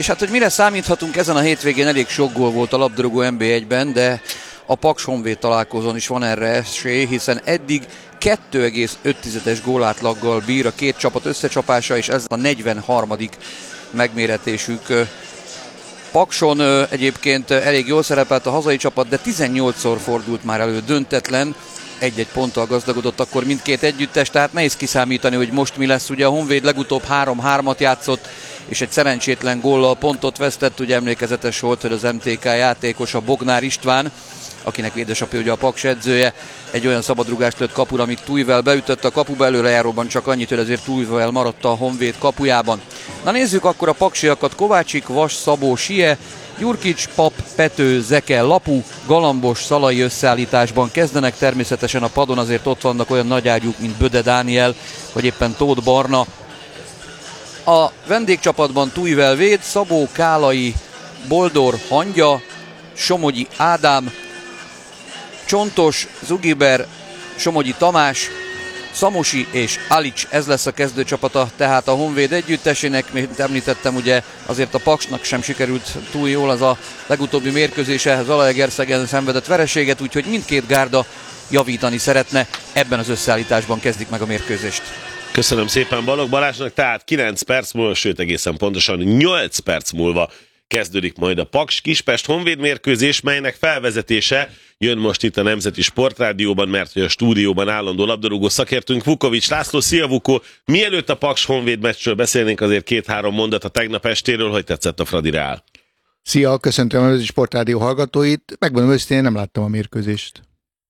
És hát, hogy mire számíthatunk, ezen a hétvégén elég sok gól volt a labdarúgó NB1-ben, de a Paks-Honvéd találkozón is van erre esély, hiszen eddig 2,5-es gólátlaggal bír a két csapat összecsapása, és ez a 43. megméretésük. Pakson egyébként elég jól szerepelt a hazai csapat, de 18-szor fordult már elő döntetlen, egy-egy ponttal gazdagodott akkor mindkét együttes, tehát nehéz kiszámítani, hogy most mi lesz. Ugye a Honvéd legutóbb 3-3-at játszott, és egy szerencsétlen góllal pontot vesztett. Ugye emlékezetes volt, hogy az MTK játékosa Bognár István, akinek édesapja ugye a Paks edzője, egy olyan szabadrugást lőtt kapura, amit Tújvel beütött a kapuba, előrejáróban csak annyit, hogy azért Tújvel maradt a Honvéd kapujában. Na nézzük akkor a paksiakat: Kovácsik, Vas, Szabó, Sie, Gyurkics, Pap, Pető, Zeke, Lapu, Galambos, Szalai összeállításban kezdenek. Természetesen a padon azért ott vannak olyan nagyágyúk, mint Böde Dániel, vagy éppen Tóth Barna. A vendégcsapatban Tújvel véd, Szabó, Kálai, Boldor, Hangya, Somogyi Ádám, Csontos, Zugiber, Somogyi Tamás, Szamosi és Alics, ez lesz a kezdőcsapata tehát a Honvéd együttesének. Mint említettem, ugye azért a Paksnak sem sikerült túl jól az a legutóbbi mérkőzése, az Zalaegerszegen szenvedett vereséget, úgyhogy mindkét gárda javítani szeretne. Ebben az összeállításban kezdik meg a mérkőzést. Köszönöm szépen Balogh Balázsnak, tehát 9 perc múlva, sőt egészen pontosan 8 perc múlva kezdődik majd a Paks-Kispest Honvéd mérkőzés, melynek felvezetése jön most itt a Nemzeti Sportrádióban, mert hogy a stúdióban állandó labdarúgó szakértőnk Vukovics László. Szia Vuko! Mielőtt a Paks-Honvéd meccsről beszélnénk, azért 2-3 mondat a tegnap estéről. Hogy tetszett a Fradi Reál? Szia, köszöntöm a Nemzeti Sportrádió hallgatóit. Megmondom őszintén, én nem láttam a mérkőzést.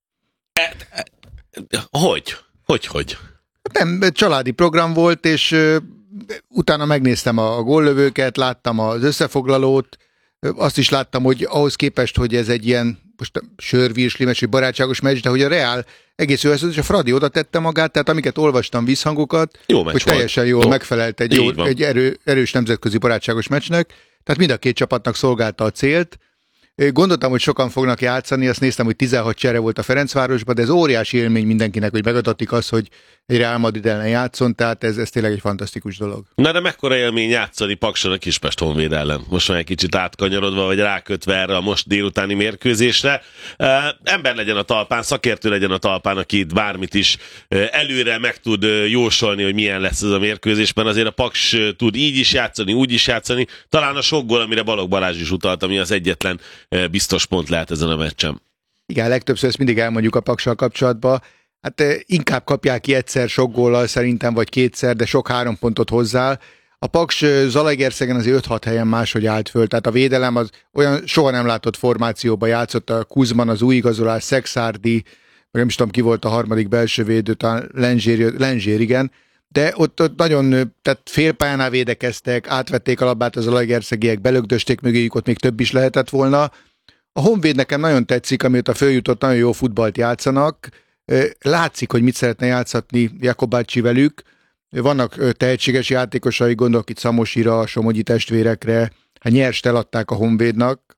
Hogy? Nem, családi program volt, és utána megnéztem a góllövőket, láttam az összefoglalót, azt is láttam, hogy ahhoz képest, hogy ez egy ilyen most sörvírsli meccs, vagy barátságos meccs, de hogy a Reál egész jó, és a Fradi oda tette magát, tehát amiket olvastam visszhangokat, hogy teljesen jól megfelelt egy erős nemzetközi barátságos meccsnek, tehát mind a két csapatnak szolgálta a célt. Gondoltam, hogy sokan fognak játszani, azt néztem, hogy 16 csere volt a Ferencvárosban, de ez óriási élmény mindenkinek, hogy megadatik az, hogy egy Real Madrid ellen játszon, tehát ez tényleg egy fantasztikus dolog. Na de mekkora élmény játszani Pakson a Kispest Honvéd ellen? Most már egy kicsit átkanyarodva, vagy rákötve erre a most délutáni mérkőzésre. Ember legyen a talpán, szakértő legyen a talpán, aki itt bármit is előre meg tud jósolni, hogy milyen lesz ez a mérkőzésben. Azért a Paks tud így is játszani, úgy is játszani. Talán a sok gól, amire Balogh Balázs is utalt, ami az egyetlen biztos pont lehet ezen a meccsen. Igen, legtöbbször ezt mindig elmondjuk a Paksal kapcsolatban. Hát inkább kapják ki egyszer sok góllal szerintem, vagy kétszer, de sok 3 pontot hozzá. A Paks Zalaegerszegen azért 5-6 helyen máshogy állt föl, tehát a védelem az olyan soha nem látott formációba játszott, a Kuzman, az új igazolás, Szexárdi, nem is tudom ki volt a harmadik belső védő, talán Lenzsér, igen, de ott nagyon, tehát félpályánál védekeztek, átvették a labdát az zalaegerszegiek, belögdösték mögéjük, ott még több is lehetett volna. A Honvéd nekem nagyon tetszik, amióta följutott, nagyon jó futballt játszanak. Látszik, hogy mit szeretne játszatni Jakobácsi velük. Vannak tehetséges játékosai, gondolok itt Szamosira, Somogyi testvérekre. Hát nyerst eladták a Honvédnak,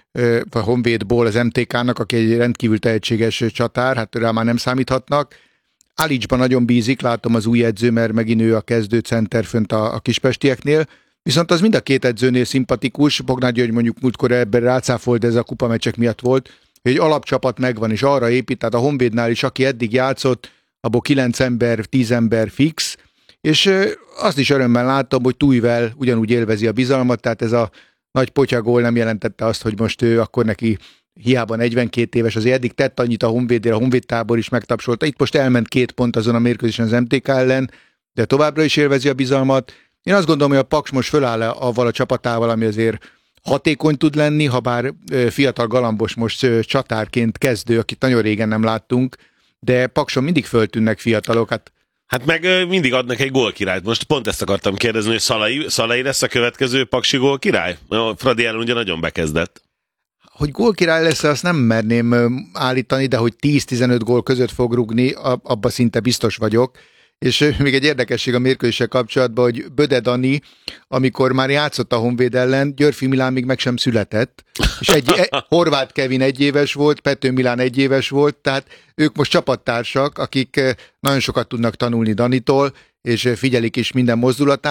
a Honvédból az MTK-nak, aki egy rendkívül tehetséges csatár, hát rá már nem számíthatnak. Alicsban nagyon bízik, látom az új edző, mert megint ő a kezdő center fönt a kispestieknél. Viszont az mind a két edzőnél szimpatikus. Bognár György mondjuk múltkor ebben rácáfolt, de ez a kupameccsek miatt volt, hogy egy alapcsapat megvan, és arra épít, tehát a Honvédnál is, aki eddig játszott, abból 9 ember, 10 ember fix, és azt is örömmel látom, hogy Tújvel ugyanúgy élvezi a bizalmat, tehát ez a nagy potyagól nem jelentette azt, hogy most ő akkor neki hiába 42 éves, azért eddig tett annyit a Honvédért, a Honvéd tábor is megtapsolta. Itt most elment 2 pont azon a mérkőzésen az MTK ellen, de továbbra is élvezi a bizalmat. Én azt gondolom, hogy a Paks most föláll avval a csapatával, ami azért hatékony tud lenni, ha bár fiatal Galambos most csatárként kezdő, akit nagyon régen nem láttunk, de Pakson mindig föltűnnek fiatalok. Hát meg mindig adnak egy gólkirályt. Most pont ezt akartam kérdezni, hogy Szalai lesz a következő paksi gólkirály? A Fradi ellen ugye nagyon bekezdett. Hogy gólkirály lesz, azt nem merném állítani, de hogy 10-15 gól között fog rúgni, abban szinte biztos vagyok. És még egy érdekesség a mérkőzéssel kapcsolatban, hogy Böde Dani, amikor már játszott a Honvéd ellen, Györfi Milán még meg sem született, és Horváth Kevin 1 éves volt, Pető Milán 1 éves volt, tehát ők most csapattársak, akik nagyon sokat tudnak tanulni Danitól, és figyelik is minden mozdulatát,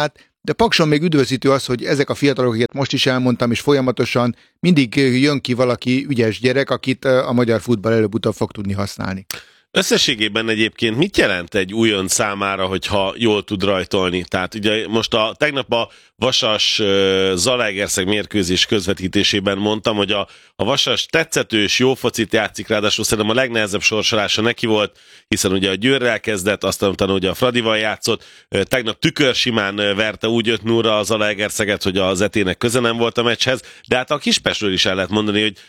De Pakson még üdvözítő az, hogy ezek a fiatalok, akiket most is elmondtam, és folyamatosan mindig jön ki valaki ügyes gyerek, akit a magyar futball előbb-utóbb fog tudni használni. Összességében egyébként mit jelent egy újon számára, hogyha jól tud rajtolni? Tehát ugye most tegnap a Vasas Zalaegerszeg mérkőzés közvetítésében mondtam, hogy a Vasas tetszetős, jó focit játszik, ráadásul szerintem a legnehezebb sorsolása neki volt, hiszen ugye a Győrrel kezdett, aztán utána ugye a Fradival játszott, tegnap tükörsimán verte úgy 5-0-ra a Zalaegerszeget, hogy az Etének köze nem volt a meccshez, de hát a Kispestről is el lehet mondani, hogy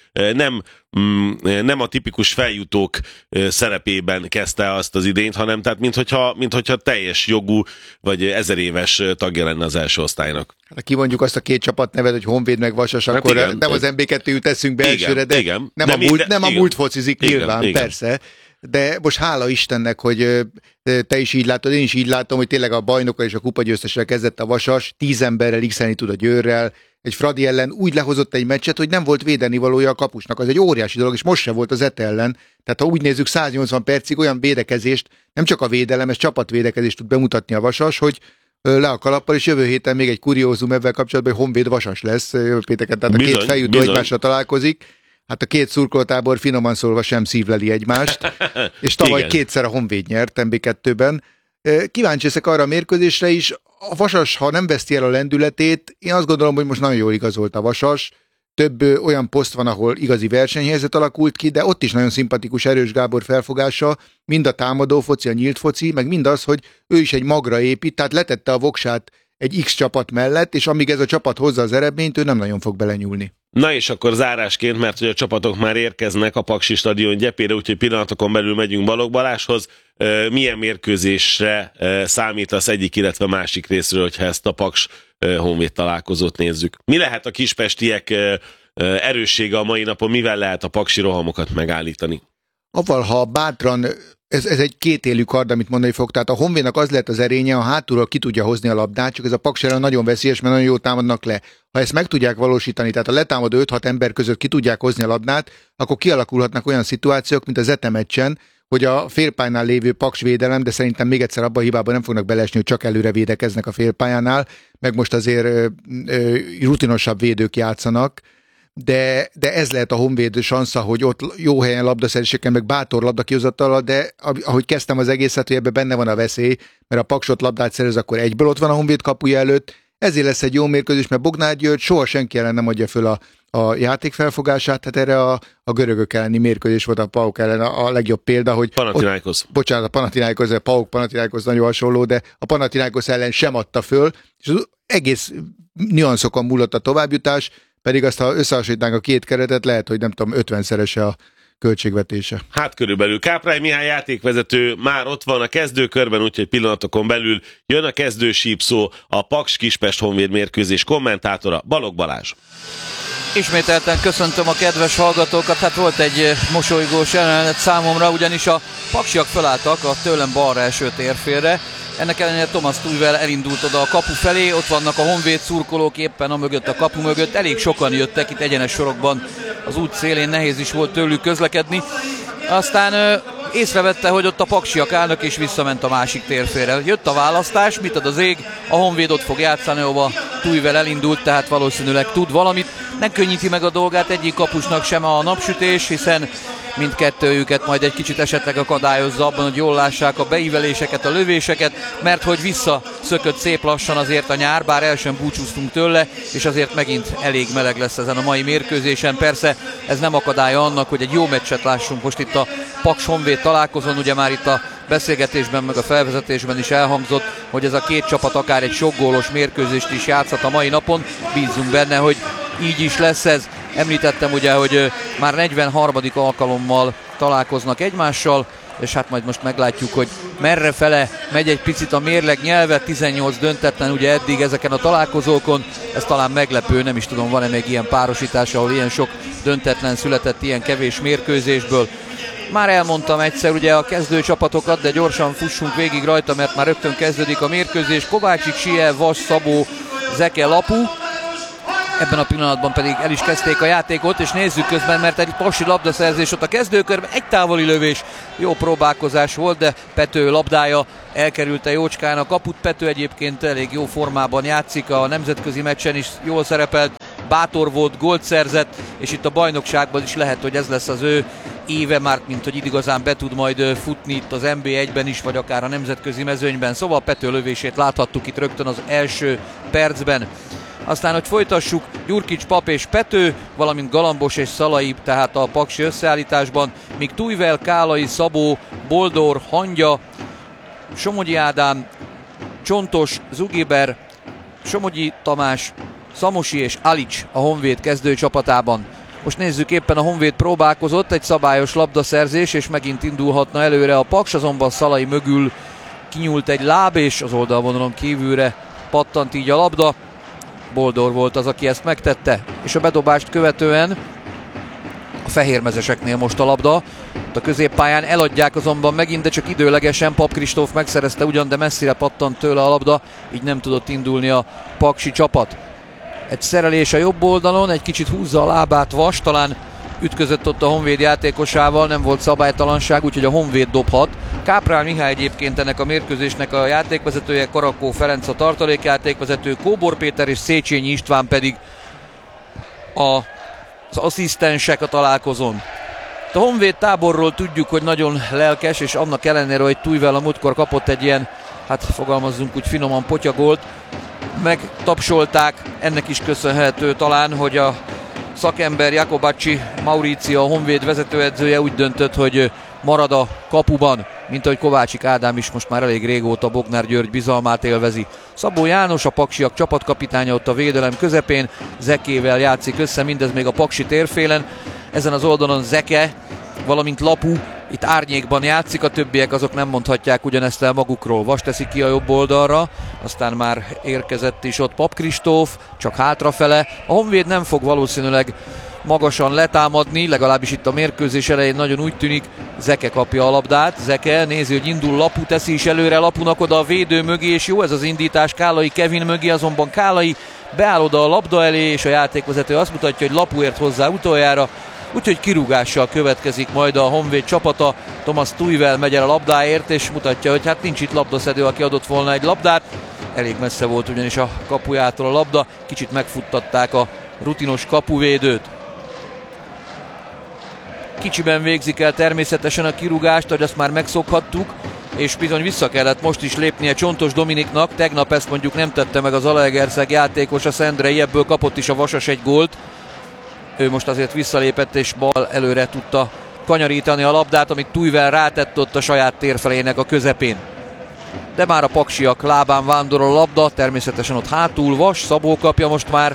nem a tipikus feljutók szerepében kezdte azt az idényt, hanem tehát minthogyha teljes jogú vagy 1000 éves tagja lenne az első osztálynak. Hát, kimondjuk azt a két csapat nevet, hogy Honvéd meg Vasas, hát akkor igen, nem az MB2 jut eszünk be elsőre, de igen, nem a múlt focizik nyilván, igen. Persze. De most hála Istennek, hogy te is így látod, én is így látom, hogy tényleg a bajnokkal és a kupagyőztesre kezdett a Vasas, 10 emberrel x-elni tud a Győrrel, egy Fradi ellen úgy lehozott egy meccset, hogy nem volt védeni valója a kapusnak. Az egy óriási dolog, és most se volt az ETE ellen. Tehát ha úgy nézzük, 180 percig olyan védekezést, nem csak a védelem, ez csapatvédekezést tud bemutatni a Vasas, hogy le a kalappal, és jövő héten még egy kuriózum ebben kapcsolatban, hogy Honvéd Vasas lesz jövő pénteken, tehát a két feljutó egymásra találkozik. Hát a két szurkolótábor finoman szólva sem szívleli egymást, és tavaly kétszer a Honvéd nyert MB2-ben. Kíváncsi leszek arra a mérkőzésre is. A Vasas, ha nem veszti el a lendületét, én azt gondolom, hogy most nagyon jól igazolt a Vasas. Több olyan poszt van, ahol igazi versenyhelyzet alakult ki, de ott is nagyon szimpatikus Erős Gábor felfogása, mind a támadó foci, a nyílt foci, meg mindaz, hogy ő is egy magra épít, tehát letette a voksát egy X csapat mellett, és amíg ez a csapat hozza az eredményt, ő nem nagyon fog belenyúlni. Na és akkor zárásként, mert hogy a csapatok már érkeznek a Paksi stadion gyepére, úgyhogy pillanatokon belül megyünk Balogh Balázshoz. Milyen mérkőzésre számítasz egyik, illetve másik részről, hogyha ezt a Paks Honvéd találkozót nézzük? Mi lehet a kispestiek erőssége a mai napon, mivel lehet a paksi rohamokat megállítani? Avval, ha bátran, ez egy kétélű kard, amit mondani fog, tehát a Honvédnak az lehet az erénye, ha hátulról ki tudja hozni a labdát, csak ez a Paks ellen nagyon veszélyes, mert nagyon jól támadnak le. Ha ezt meg tudják valósítani, tehát a letámadó 5-6 ember között ki tudják hozni a labdát, akkor kialakulhatnak olyan szituációk, mint az ETE meccsen, hogy a félpályánál lévő Paks védelem, de szerintem még egyszer abba a hibában nem fognak beleesni, hogy csak előre védekeznek a félpályánál, meg most azért rutinosabb védők játszanak, de ez lehet a Honvéd sansza, hogy ott jó helyen labdaszerzéseken, meg bátor labdakihozattal, de ahogy kezdtem az egészet, hogy ebben benne van a veszély, mert a Paksot labdát szerez, akkor egyből ott van a Honvéd kapuja előtt, ezért lesz egy jó mérkőzés, mert Bognár György soha senki ellen nem adja föl a játékfelfogását, hát erre a görögök elleni mérkőzés volt a PAOK ellen a legjobb példa, hogy... Panathinaikos. Bocsánat, a Panathinaikos, a PAOK Panathinaikos nagyon hasonló, de a Panathinaikos ellen sem adta föl, és az egész nüanszokon múlott a továbbjutás, pedig azt, ha összehasonlítnánk a két keretet, lehet, hogy nem tudom, 50-szerese a költségvetése. Hát körülbelül. Káprály Mihály játékvezető már ott van a kezdőkörben, úgyhogy pillanatokon belül jön a kezdősípszó, a Paks Kispest Honvéd mérkőzés kommentátora Balogh Balázs. Ismételten köszöntöm a kedves hallgatókat, hát volt egy mosolygós jelenet számomra, ugyanis a paksiak felálltak a tőlem balra eső térfélre. Ennek ellenére Thomas Tuchel elindult oda a kapu felé, ott vannak a Honvéd szurkolók éppen a kapu mögött, elég sokan jöttek itt egyenes sorokban az út szélén, nehéz is volt tőlük közlekedni. Aztán észrevette, hogy ott a paksiak állnak, és visszament a másik térfélre. Jött a választás, mit ad az ég, a Honvéd ott fog játszani, ahova Tuchel elindult, tehát valószínűleg tud valamit. Nem könnyíti meg a dolgát egyik kapusnak sem a napsütés, hiszen mindkettőjüket majd egy kicsit esetleg akadályozza abban, hogy jól lássák a beíveléseket, a lövéseket, mert hogy visszaszökött szép lassan azért a nyár, bár el sem búcsúztunk tőle, és azért megint elég meleg lesz ezen a mai mérkőzésen. Persze ez nem akadálya annak, hogy egy jó meccset lássunk most itt a Paks Honvéd találkozón, ugye már itt a beszélgetésben, meg a felvezetésben is elhangzott, hogy ez a két csapat akár egy sok gólos mérkőzést is játszhat a mai napon, bízzunk benne, hogy így is lesz ez. Említettem ugye, hogy már 43. alkalommal találkoznak egymással, és hát majd most meglátjuk, hogy merre fele megy egy picit a mérleg nyelve, 18 döntetlen ugye eddig ezeken a találkozókon, ez talán meglepő, nem is tudom, van-e még ilyen párosítás, ahol ilyen sok döntetlen született ilyen kevés mérkőzésből. Már elmondtam egyszer ugye a kezdőcsapatokat, de gyorsan fussunk végig rajta, mert már rögtön kezdődik a mérkőzés. Kovácsik, Sie, Vas, Szabó, Zeke, Lapu. Ebben a pillanatban pedig el is kezdték a játékot, és nézzük közben, mert egy paksi labdaszerzés ott a kezdőkörben, egy távoli lövés, jó próbálkozás volt, de Pető labdája elkerülte jócskán a kaput. Pető egyébként elég jó formában játszik, a nemzetközi meccsen is jól szerepelt, bátor volt, gólt szerzett, és itt a bajnokságban is lehet, hogy ez lesz az ő éve már, mint hogy igazán be tud majd futni itt az NB1-ben is, vagy akár a nemzetközi mezőnyben. Szóval Pető lövését láthattuk itt rögtön az első percben. Aztán, hogy folytassuk, Gyurkics, Pap és Pető, valamint Galambos és Szalai, tehát a paksi összeállításban, míg Tujvel, Kálai, Szabó, Boldor, Hangya, Somogyi Ádám, Csontos, Zugiber, Somogyi Tamás, Szamosi és Alics a Honvéd kezdő csapatában. Most nézzük, éppen a Honvéd próbálkozott, egy szabályos labdaszerzés, és megint indulhatna előre a Paks, azonban Szalai mögül kinyúlt egy láb, és az oldalvonalon kívülre pattant így a labda. Boldor volt az, aki ezt megtette, és a bedobást követően a fehérmezeseknél most a labda. A középpályán eladják azonban megint, de csak időlegesen. Pap Kristóf megszerezte ugyan, de messzire pattant tőle a labda, így nem tudott indulni a paksi csapat. Egy szerelés a jobb oldalon, egy kicsit húzza a lábát Vas, talán ütközött ott a Honvéd játékosával, nem volt szabálytalanság, úgyhogy a Honvéd dobhat. Káprál Mihály egyébként ennek a mérkőzésnek a játékvezetője, Karakó Ferenc a tartalékjátékvezető, Kóbor Péter és Széchenyi István pedig az asszisztensek a találkozón. A Honvéd táborról tudjuk, hogy nagyon lelkes, és annak ellenére, hogy Tujvel a múltkor kapott egy ilyen, hát fogalmazzunk úgy finoman, potyagolt, megtapsolták, ennek is köszönhető talán, hogy a szakember Jakobacci Mauricio, a Honvéd vezetőedzője úgy döntött, hogy marad a kapuban, mint ahogy Kovácsik Ádám is most már elég régóta Bognár György bizalmát élvezi. Szabó János, a paksiak csapatkapitánya ott a védelem közepén, Zekével játszik össze, mindez még a paksi térfélen. Ezen az oldalon Zeke, valamint Lapu itt árnyékban játszik, a többiek azok nem mondhatják ugyanezt el magukról. Vas teszi ki a jobb oldalra, aztán már érkezett is ott Pap Kristóf, csak hátrafele. A Honvéd nem fog valószínűleg magasan letámadni, legalábbis itt a mérkőzés elején nagyon úgy tűnik. Zeke kapja a labdát, Zeke nézi, hogy indul, Lapu teszi is előre, Lapunak oda a védő mögé, és jó ez az indítás Kálai Kevin mögé, azonban Kálai beáll oda a labda elé, és a játékvezető azt mutatja, hogy Lapu ért hozzá utoljára, úgyhogy kirúgással következik majd a Honvéd csapata. Thomas Tujvel megy el a labdáért, és mutatja, hogy hát nincs itt labdaszedő, aki adott volna egy labdát. Elég messze volt ugyanis a kapujától a labda, kicsit megfuttatták a rutinos kapuvédőt. Kicsiben végzik el természetesen a kirúgást, hogy azt már megszokhattuk, és bizony vissza kellett most is lépnie Csontos Dominiknak. Tegnap ezt mondjuk nem tette meg az Zalaegerszeg játékos, a Szendrei, ebből kapott is a Vasas egy gólt. Ő most azért visszalépett, és bal előre tudta kanyarítani a labdát, amit Tujvel rátett ott a saját térfelének a közepén. De már a paksiak lábán vándorol a labda, természetesen ott hátul Vas, Szabó kapja most már.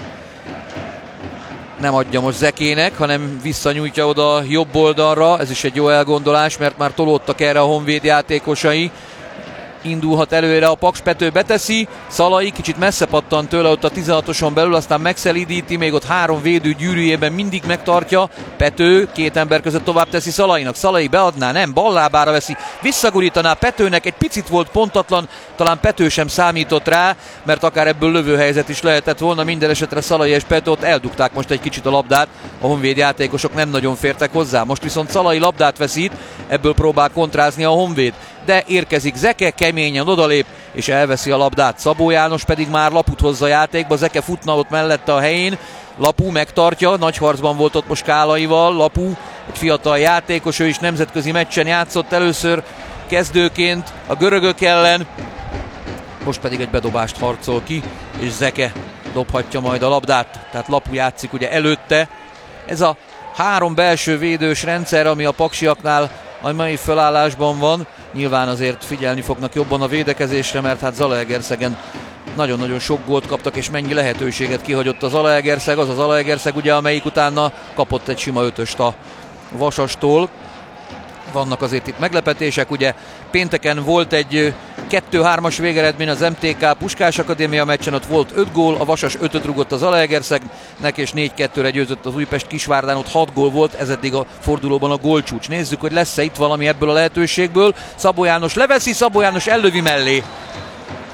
Nem adja most Zekének, hanem visszanyújtja oda a jobb oldalra. Ez is egy jó elgondolás, mert már tolódtak erre a Honvéd játékosai. Indulhat előre a Paks, Pető beteszi, Szalai kicsit messze pattan tőle ott a 16-oson belül, aztán megszelídíti, még ott három védő gyűrűjében mindig megtartja. Pető két ember között tovább teszi Szalainak, Szalai beadná, nem, ballábára veszi, visszagurítaná Petőnek, egy picit volt pontatlan, talán Pető sem számított rá, mert akár ebből lövőhelyzet is lehetett volna, minden esetre Szalai és Pető ott eldugták most egy kicsit a labdát, a Honvéd játékosok nem nagyon fértek hozzá, most viszont Szalai labdát veszít, ebből próbál kontrázni a Honvéd, de érkezik Zeke, keményen odalép, és elveszi a labdát. Szabó János pedig már Laput hozza játékba, Zeke futna ott mellette a helyén, Lapu megtartja, nagy harcban volt ott most Kálaival, Lapu, egy fiatal játékos, ő is nemzetközi meccsen játszott először kezdőként a görögök ellen, most pedig egy bedobást harcol ki, és Zeke dobhatja majd a labdát, tehát Lapu játszik ugye előtte. Ez a három belső védős rendszer, ami a paksiaknál a mai felállásban van, nyilván azért figyelni fognak jobban a védekezésre, mert hát Zalaegerszegen nagyon-nagyon sok gólt kaptak, és mennyi lehetőséget kihagyott a Zalaegerszeg, az a Zalaegerszeg ugye, amelyik utána kapott egy sima ötöst a Vasastól. Vannak azért itt meglepetések, ugye pénteken volt egy 2-3-as végeredmény az MTK Puskás Akadémia meccsen, ott volt 5 gól, a Vasas 5-öt rugott az Zalaegerszegnek, és 4-2-re győzött az Újpest Kisvárdán, ott 6 gól volt, ez eddig a fordulóban a gólcsúcs. Nézzük, hogy lesz-e itt valami ebből a lehetőségből. Szabó János leveszi, Szabó János ellövi mellé.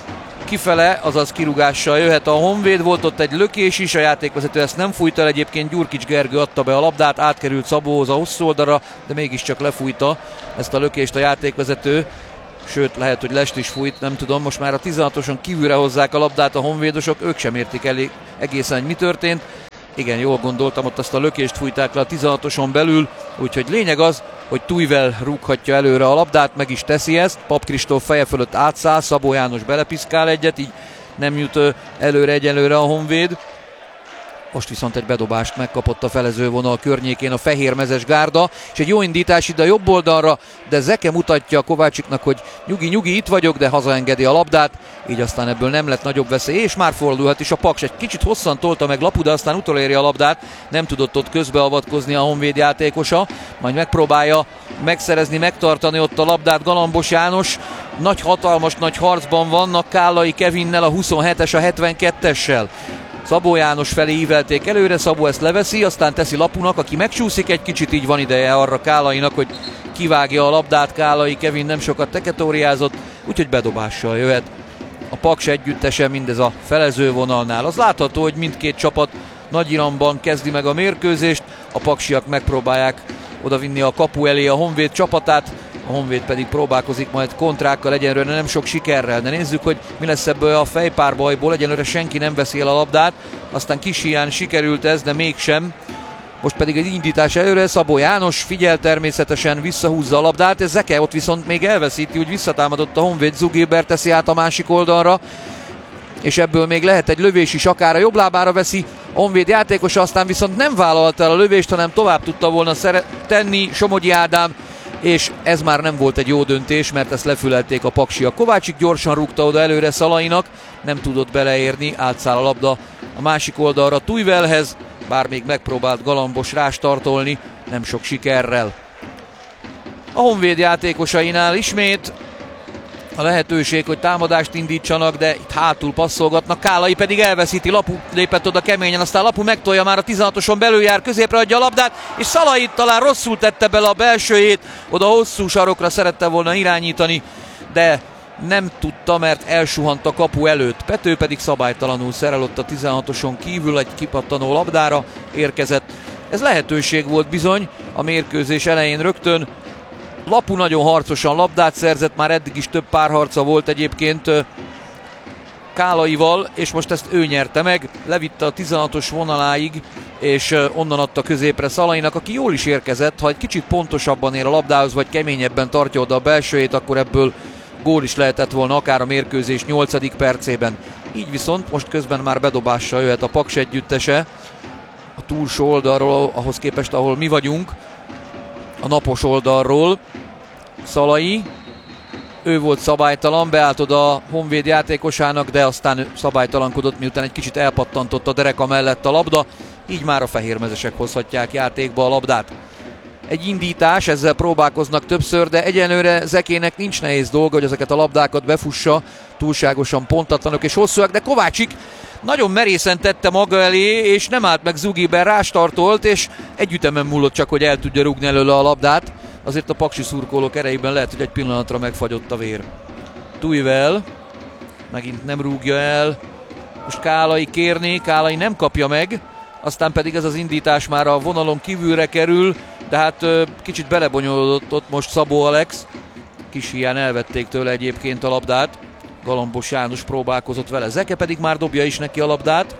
kifele, azaz kirúgással jöhet a Honvéd. Volt ott egy lökés is, a játékvezető ezt nem fújta el, egyébként Gyurkics Gergő adta be a labdát, átkerült Szabóhoz a hosszú oldalra, de mégiscsak lefújta ezt a lökést a játékvezető. Sőt, lehet, hogy lest is fújt, nem tudom, most már a 16-oson kívülre hozzák a labdát a honvédosok, ők sem értik elég egészen, hogy mi történt. Igen, jól gondoltam, ott azt a lökést fújták le a 16-oson belül, úgyhogy lényeg az, hogy Tujvel rúghatja előre a labdát, meg is teszi ezt. Pap Kristóf feje fölött átszáll, Szabó János belepiszkál egyet, így nem jut előre egyelőre a Honvéd. Most viszont egy bedobást megkapott a felezővonal környékén a fehérmezes gárda, és egy jó indítás ide a jobb oldalra, de Zeke mutatja Kovácsiknak, hogy nyugi, itt vagyok, de hazaengedi a labdát, így aztán ebből nem lett nagyobb veszély, és már fordulhat is a Paks. Egy kicsit hosszan tolta meg Lapu, de aztán utoléri a labdát, nem tudott ott közbeavatkozni a Honvéd játékosa, majd megpróbálja megszerezni, megtartani ott a labdát Galambos János. Hatalmas nagy harcban vannak Kállai Kevinnel, a 27-es a 72-essel. Szabó János felé ívelték előre, Szabó ezt leveszi, aztán teszi Lapunak, aki megsúszik egy kicsit, így van ideje arra Kállainak, hogy kivágja a labdát. Kállai Kevin nem sokat teketóriázott, úgyhogy bedobással jöhet a Paks együttese mindez a felezővonalnál. Az látható, hogy mindkét csapat nagy iramban kezdi meg a mérkőzést, a paksiak megpróbálják odavinni a kapu elé a Honvéd csapatát, a Honvéd pedig próbálkozik majd kontrákkal, egyenlőre nem sok sikerrel, de nézzük, hogy mi lesz ebből a fejpárbajból. Egyenlőre senki nem veszi el a labdát, aztán kis hián sikerült ez, de mégsem. Most pedig egy indítás előre, Szabó János figyel természetesen, visszahúzza a labdát, ez Zeke ott viszont még elveszíti, úgy visszatámadott a Honvéd, Zugilbert teszi át a másik oldalra, és ebből még lehet egy lövés is, akár a jobb lábára veszi a Honvéd játékosa, aztán viszont nem vállalta el a lövést, hanem tovább tudta volna tenni Somogyi Ádám, és ez már nem volt egy jó döntés, mert ezt lefülelték a paksiak. Kovácsik gyorsan rúgta oda előre Szalainak, nem tudott beleérni, átszáll a labda a másik oldalra Tujvelhez, bár még megpróbált Galambos rástartolni, nem sok sikerrel. A Honvéd játékosainál ismét a lehetőség, hogy támadást indítsanak, de itt hátul passzolgatnak, Kállai pedig elveszíti, Lapu lépett oda keményen, aztán Lapu megtolja, már a 16-oson belül jár, középre adja a labdát, és Szalai talán rosszul tette bele a belsőjét, oda hosszú sarokra szerette volna irányítani, de nem tudta, mert elsuhant a kapu előtt. Pető pedig szabálytalanul szerel ott a 16-oson kívül, egy kipattanó labdára érkezett. Ez lehetőség volt bizony a mérkőzés elején rögtön. Lapu nagyon harcosan labdát szerzett, már eddig is több párharca volt egyébként Kállaival, és most ezt ő nyerte meg, levitte a 16-os vonaláig, és onnan adta középre Szalainak, aki jól is érkezett. Ha egy kicsit pontosabban ér a labdához, vagy keményebben tartja oda a belsőjét, akkor ebből gól is lehetett volna, akár a mérkőzés 8. percében. Így viszont most közben már bedobással jöhet a Paks együttese a túlsó oldalról, ahhoz képest, ahol mi vagyunk, a napos oldalról. Szalai, ő volt szabálytalan, beállt oda a Honvéd játékosának, de aztán szabálytalankodott, miután egy kicsit elpattantott a dereka mellett a labda, így már a fehérmezesek hozhatják játékba a labdát. Egy indítás, ezzel próbálkoznak többször, de egyenlőre Zekének nincs nehéz dolga, hogy ezeket a labdákat befussa, túlságosan pontatlanok és hosszúak, de Kovácsik nagyon merészen tette maga elé, és nem állt meg Zugiben, rástartolt, és egy ütemen múlott csak, hogy el tudja rúgni előle a labdát. Azért a paksi szurkolók erejében lehet, hogy egy pillanatra megfagyott a vér. Tujvel megint nem rúgja el, most Kállai kérné, Kállai nem kapja meg, aztán pedig ez az indítás már a vonalon kívülre kerül, de hát kicsit belebonyolódott ott most Szabó Alex, kis hián elvették tőle egyébként a labdát. Galambos János próbálkozott vele, Zeke pedig már dobja is neki a labdát.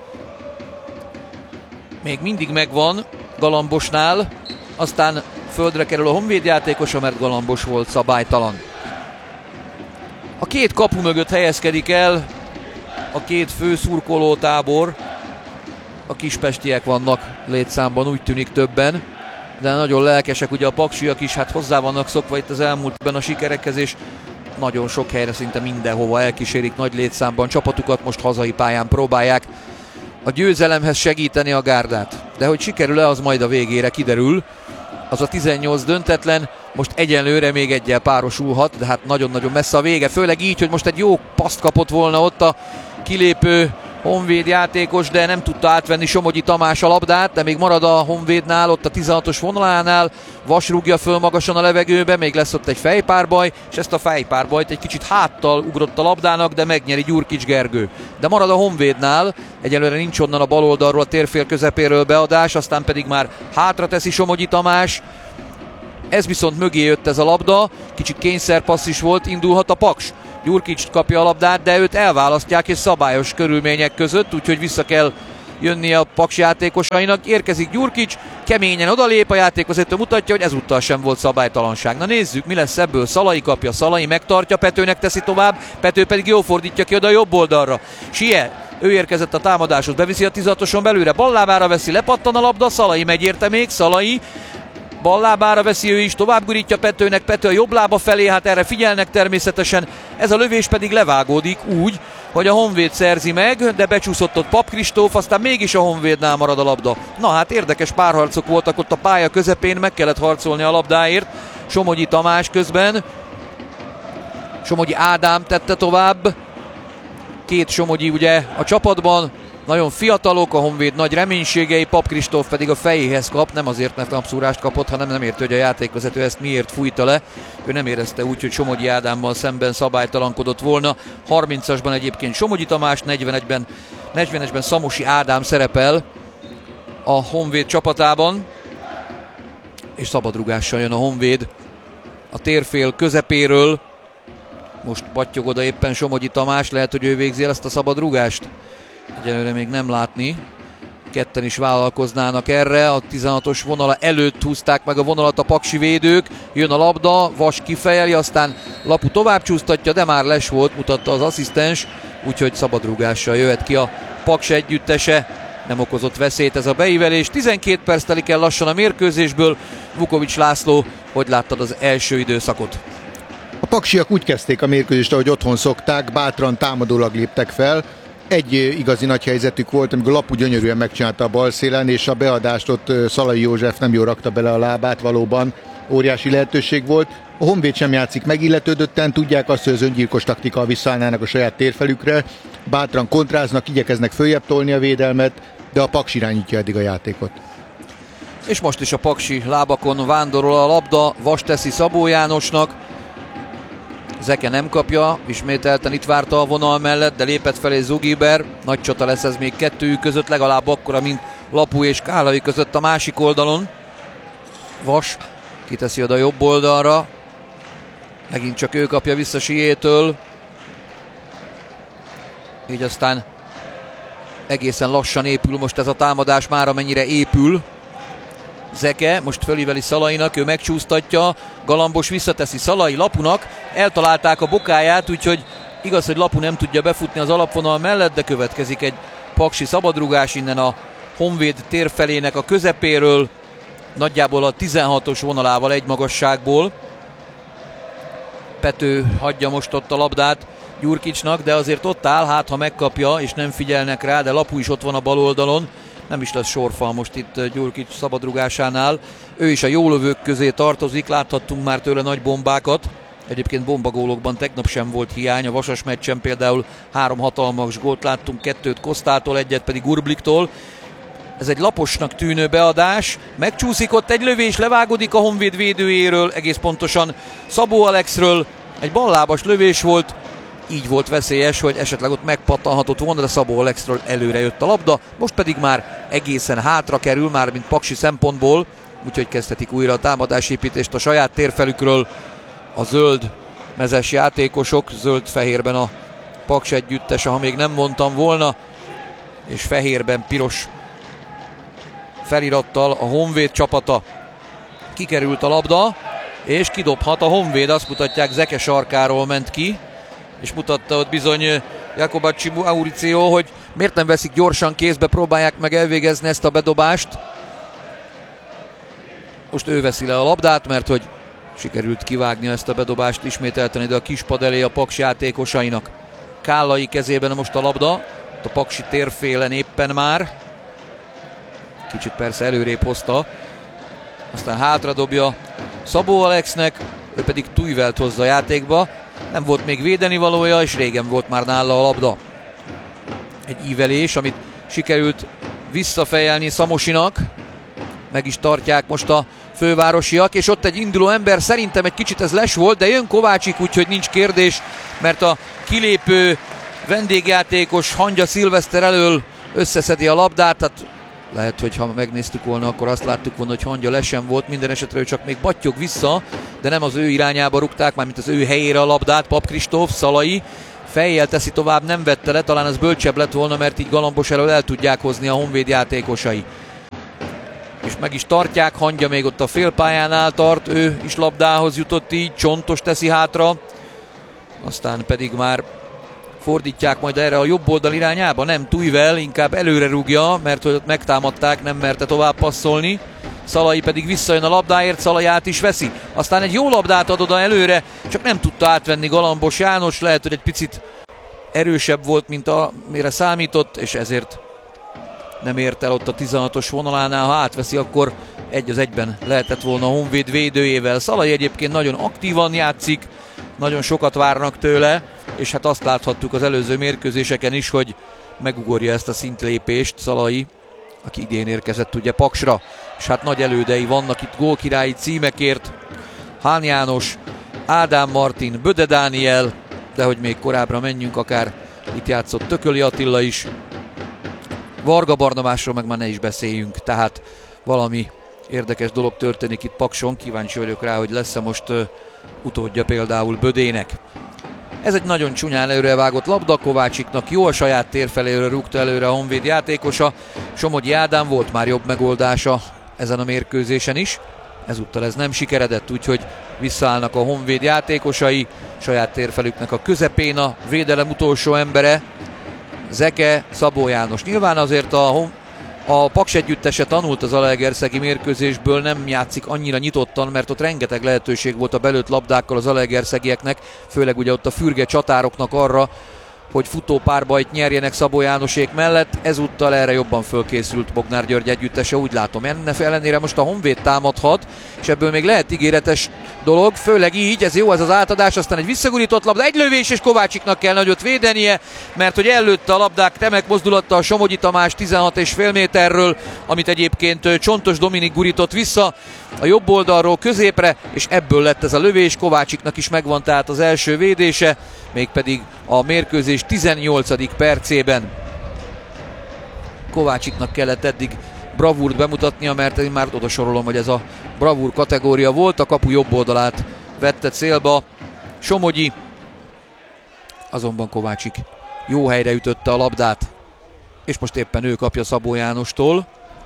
Még mindig megvan Galambosnál, aztán földre kerül a Honvéd játékosa, mert Galambos volt szabálytalan. A két kapu mögött helyezkedik el a két fő szurkolótábor. A kispestiek vannak létszámban, úgy tűnik többen, de nagyon lelkesek ugye a paksiak is, hát hozzá vannak szokva itt az elmúltban a sikerekhez, és nagyon sok helyre, szinte mindenhova elkísérik nagy létszámban csapatukat, most hazai pályán próbálják a győzelemhez segíteni a gárdát. De hogy sikerül-e, az majd a végére kiderül. Az a 18 döntetlen, most egyenlőre még egyel párosulhat, de hát nagyon-nagyon messze a vége, főleg így, hogy most egy jó paszt kapott volna ott a kilépő honvéd játékos, de nem tudta átvenni Somogyi Tamás a labdát, de még marad a Honvédnál, ott a 16-os vonalánál. Vas rúgja föl magasan a levegőbe, még lesz ott egy fejpárbaj, és ezt a fejpárbajt egy kicsit háttal ugrott a labdának, de megnyeri Gyurkics Gergő. De marad a Honvédnál, egyelőre nincs onnan a bal oldalról, a térfél közepéről beadás, aztán pedig már hátra teszi Somogyi Tamás. Ez viszont mögé jött ez a labda, kicsit kényszerpassz is volt, indulhat a Paks. Gyurkics kapja a labdát, de őt elválasztják és szabályos körülmények között, úgyhogy vissza kell jönnie a Paks játékosainak. Érkezik Gyurkics, keményen odalép, a játékvezető mutatja, hogy ezúttal sem volt szabálytalanság. Na nézzük, mi lesz ebből. Szalai kapja, Szalai megtartja, Petőnek teszi tovább, Pető pedig jól fordítja ki oda a jobb oldalra. Sie, ő érkezett a támadáshoz, beviszi a 16-oson belőle, ballábára veszi, lepattan a labda, Szalai megérte még, Szalai ballábára veszi ő is, tovább gurítja Petőnek, Pető a jobb lába felé, hát erre figyelnek természetesen, ez a lövés pedig levágódik úgy, hogy a Honvéd szerzi meg, de becsúszott ott Pap Kristóf, aztán mégis a Honvédnál marad a labda. Na hát érdekes párharcok voltak ott a pálya közepén, meg kellett harcolni a labdáért, Somogyi Tamás közben, Somogyi Ádám tette tovább, két Somogyi ugye a csapatban, nagyon fiatalok, a Honvéd nagy reménységei, Pap Kristóf pedig a fejéhez kap, nem azért, mert napszúrást kapott, hanem nem érti, hogy a játékvezető ezt miért fújta le. Ő nem érezte úgy, hogy Somogyi Ádámmal szemben szabálytalankodott volna. 30-asban egyébként Somogyi Tamás, 40-esben Szamosi Ádám szerepel a Honvéd csapatában, és szabadrugással jön a Honvéd a térfél közepéről. Most pattyog oda éppen Somogyi Tamás, lehet, hogy ő végzi el ezt a szabadrugást. Egyelőre még nem látni. Ketten is vállalkoznának erre. A 16-os vonala előtt húzták meg a vonalat a paksi védők. Jön a labda, Vas kifejeli, aztán Lapu tovább csúsztatja, de már les volt, mutatta az asszisztens. Úgyhogy szabadrúgással jöhet ki a Paks együttese. Nem okozott veszélyt ez a beívelés. 12 perc telik el lassan a mérkőzésből. Vukovics László, hogy láttad az első időszakot? A paksiak úgy kezdték a mérkőzést, ahogy otthon szokták, bátran támadólag léptek fel. Egy igazi nagy helyzetük volt, amikor Lapu gyönyörűen megcsinálta a bal szélen, és a beadást ott Szalai József nem jól rakta bele a lábát, valóban óriási lehetőség volt. A Honvéd sem játszik megilletődötten, tudják azt, hogy az öngyilkos taktikkal visszaállnának a saját térfelükre, bátran kontráznak, igyekeznek följebb tolni a védelmet, de a Paks irányítja eddig a játékot. És most is a paksi lábakon vándorol a labda, Vas teszi Szabó Jánosnak. Zeke nem kapja, ismételten itt várta a vonal mellett, de lépett felé Zugiber. Nagy csata lesz ez még kettőjük között, legalább akkora, mint Lapu és Kálai között a másik oldalon. Vas kiteszi oda jobb oldalra. Megint csak ő kapja vissza Siétől. Így aztán egészen lassan épül most ez a támadás, már amennyire épül. Zeke most fölíveli Szalainak, ő megcsúsztatja, Galambos visszateszi Szalai Lapunak, eltalálták a bokáját, úgyhogy igaz, hogy Lapu nem tudja befutni az alapvonal mellett, de következik egy paksi szabadrugás innen a Honvéd térfelének a közepéről, nagyjából a 16-os vonalával egy magasságból. Pető hagyja most ott a labdát Gyurkicsnak, de azért ott áll, hát ha megkapja, és nem figyelnek rá, de Lapu is ott van a bal oldalon. Nem is lesz sorfal most itt Gyurkics szabadrugásánál. Ő is a jólövők közé tartozik, láthattunk már tőle nagy bombákat. Egyébként bombagólokban tegnap sem volt hiány, a Vasas meccsen például 3 hatalmas gólt láttunk, 2 Kosztától, 1 pedig Urbliktól. Ez egy laposnak tűnő beadás, megcsúszik ott egy lövés, levágodik a Honvéd védőjéről, egész pontosan Szabó Alexről, egy ballábas lövés volt, így volt veszélyes, hogy esetleg ott megpattanhatott volna, de Szabó Alexről előre jött a labda, most pedig már egészen hátra kerül, már mint paksi szempontból, úgyhogy kezdhetik újra a támadásépítést a saját térfelükről a zöld mezes játékosok, zöld-fehérben a Paks együttese, ha még nem mondtam volna, és fehérben piros felirattal a Honvéd csapata. Kikerült a labda, és kidobhat a Honvéd, azt mutatják, Zeke sarkáról ment ki, és mutatta ott bizony Jakobacsi Mauricio, hogy miért nem veszik gyorsan kézbe, próbálják meg elvégezni ezt a bedobást. Most ő veszi le a labdát, mert hogy sikerült kivágni ezt a bedobást ismételten ide a kispad elé a Paks játékosainak. Kállai kezében most a labda, a paksi térfélen éppen már. Kicsit persze előrébb hozta, aztán hátradobja Szabó Alexnek, ő pedig Tujvelt hozza a játékba. Nem volt még védeni valója, és régen volt már nála a labda. Egy ívelés, amit sikerült visszafejelni Szamosinak. Meg is tartják most a fővárosiak, és ott egy induló ember, szerintem egy kicsit ez les volt, de jön Kovácsik, úgyhogy nincs kérdés, mert a kilépő vendégjátékos Hangya Szilveszter elől összeszedi a labdát, tehát lehet, hogy ha megnéztük volna, akkor azt láttuk volna, hogy Hangya lesen volt, minden esetre ő csak még battyog vissza, de nem az ő irányába rúgták, mármint az ő helyére a labdát. Pap Kristóf, Szalai fejjel teszi tovább, nem vette le, talán ez bölcsebb lett volna, mert így Galambos elől el tudják hozni a Honvéd játékosai. És meg is tartják, Hangya még ott a félpályánál tart, ő is labdához jutott így, Csontos teszi hátra, aztán pedig már fordítják majd erre a jobb oldal irányába, nem Tujvel, inkább előre rúgja, mert hogy ott megtámadták, nem merte tovább passzolni. Szalai pedig visszajön a labdáért, Szalai is veszi. Aztán egy jó labdát ad oda előre, csak nem tudta átvenni Galambos János, lehet, hogy egy picit erősebb volt, mint amire számított, és ezért nem ért el ott a 16-os vonalánál. Ha átveszi, akkor 1-1 lehetett volna a Honvéd védőjével. Szalai egyébként nagyon aktívan játszik, nagyon sokat várnak tőle, és hát azt láthattuk az előző mérkőzéseken is, hogy megugorja ezt a szintlépést Szalai, aki idén érkezett ugye Paksra, és hát nagy elődei vannak itt gólkirályi címekért. Hán János, Ádám Martin, Böde Dániel, de hogy még korábbra menjünk, akár itt játszott Tököli Attila is. Varga Barnabásról meg már ne is beszéljünk, tehát valami érdekes dolog történik itt Pakson, kíváncsi vagyok rá, hogy lesz-e most utódja például Bödének. Ez egy nagyon csúnyán előrevágott labda, Kovácsiknak jó, a saját tér feléről rúgta előre a Honvéd játékosa. Somogyi Ádám volt már jobb megoldása ezen a mérkőzésen is, ezúttal ez nem sikeredett, úgyhogy visszaállnak a Honvéd játékosai, saját térfelüknek a közepén a védelem utolsó embere, Zeke, Szabó János. Nyilván azért a Paks együttese tanult az zalaegerszegi mérkőzésből, nem játszik annyira nyitottan, mert ott rengeteg lehetőség volt a belőtt labdákkal az zalaegerszegieknek, főleg ugye ott a fürge csatároknak arra, hogy futópárbajt nyerjenek Szabó Jánosék mellett. Ezúttal erre jobban fölkészült Bognár György együttese, úgy látom. Ennek ellenére most a Honvéd támadhat, és ebből még lehet ígéretes dolog, főleg így, ez jó ez az átadás, aztán egy visszagurított labda, egy lövés, és Kovácsiknak kell nagyot védenie, mert hogy ellőtte a labdák remek mozdulattal Somogyi Tamás 16,5 méterről, amit egyébként Csontos Dominik gurított vissza a jobb oldalról középre, és ebből lett ez a lövés. Kovácsiknak is megvan tehát az első védése, mégpedig a mérkőzés 18. percében. Kovácsiknak kellett eddig bravúrt bemutatnia, mert én már oda sorolom, hogy ez a bravúr kategória volt. A kapu jobb oldalát vette célba Somogyi, azonban Kovácsik jó helyre ütötte a labdát, és most éppen ő kapja Szabó Jánostól.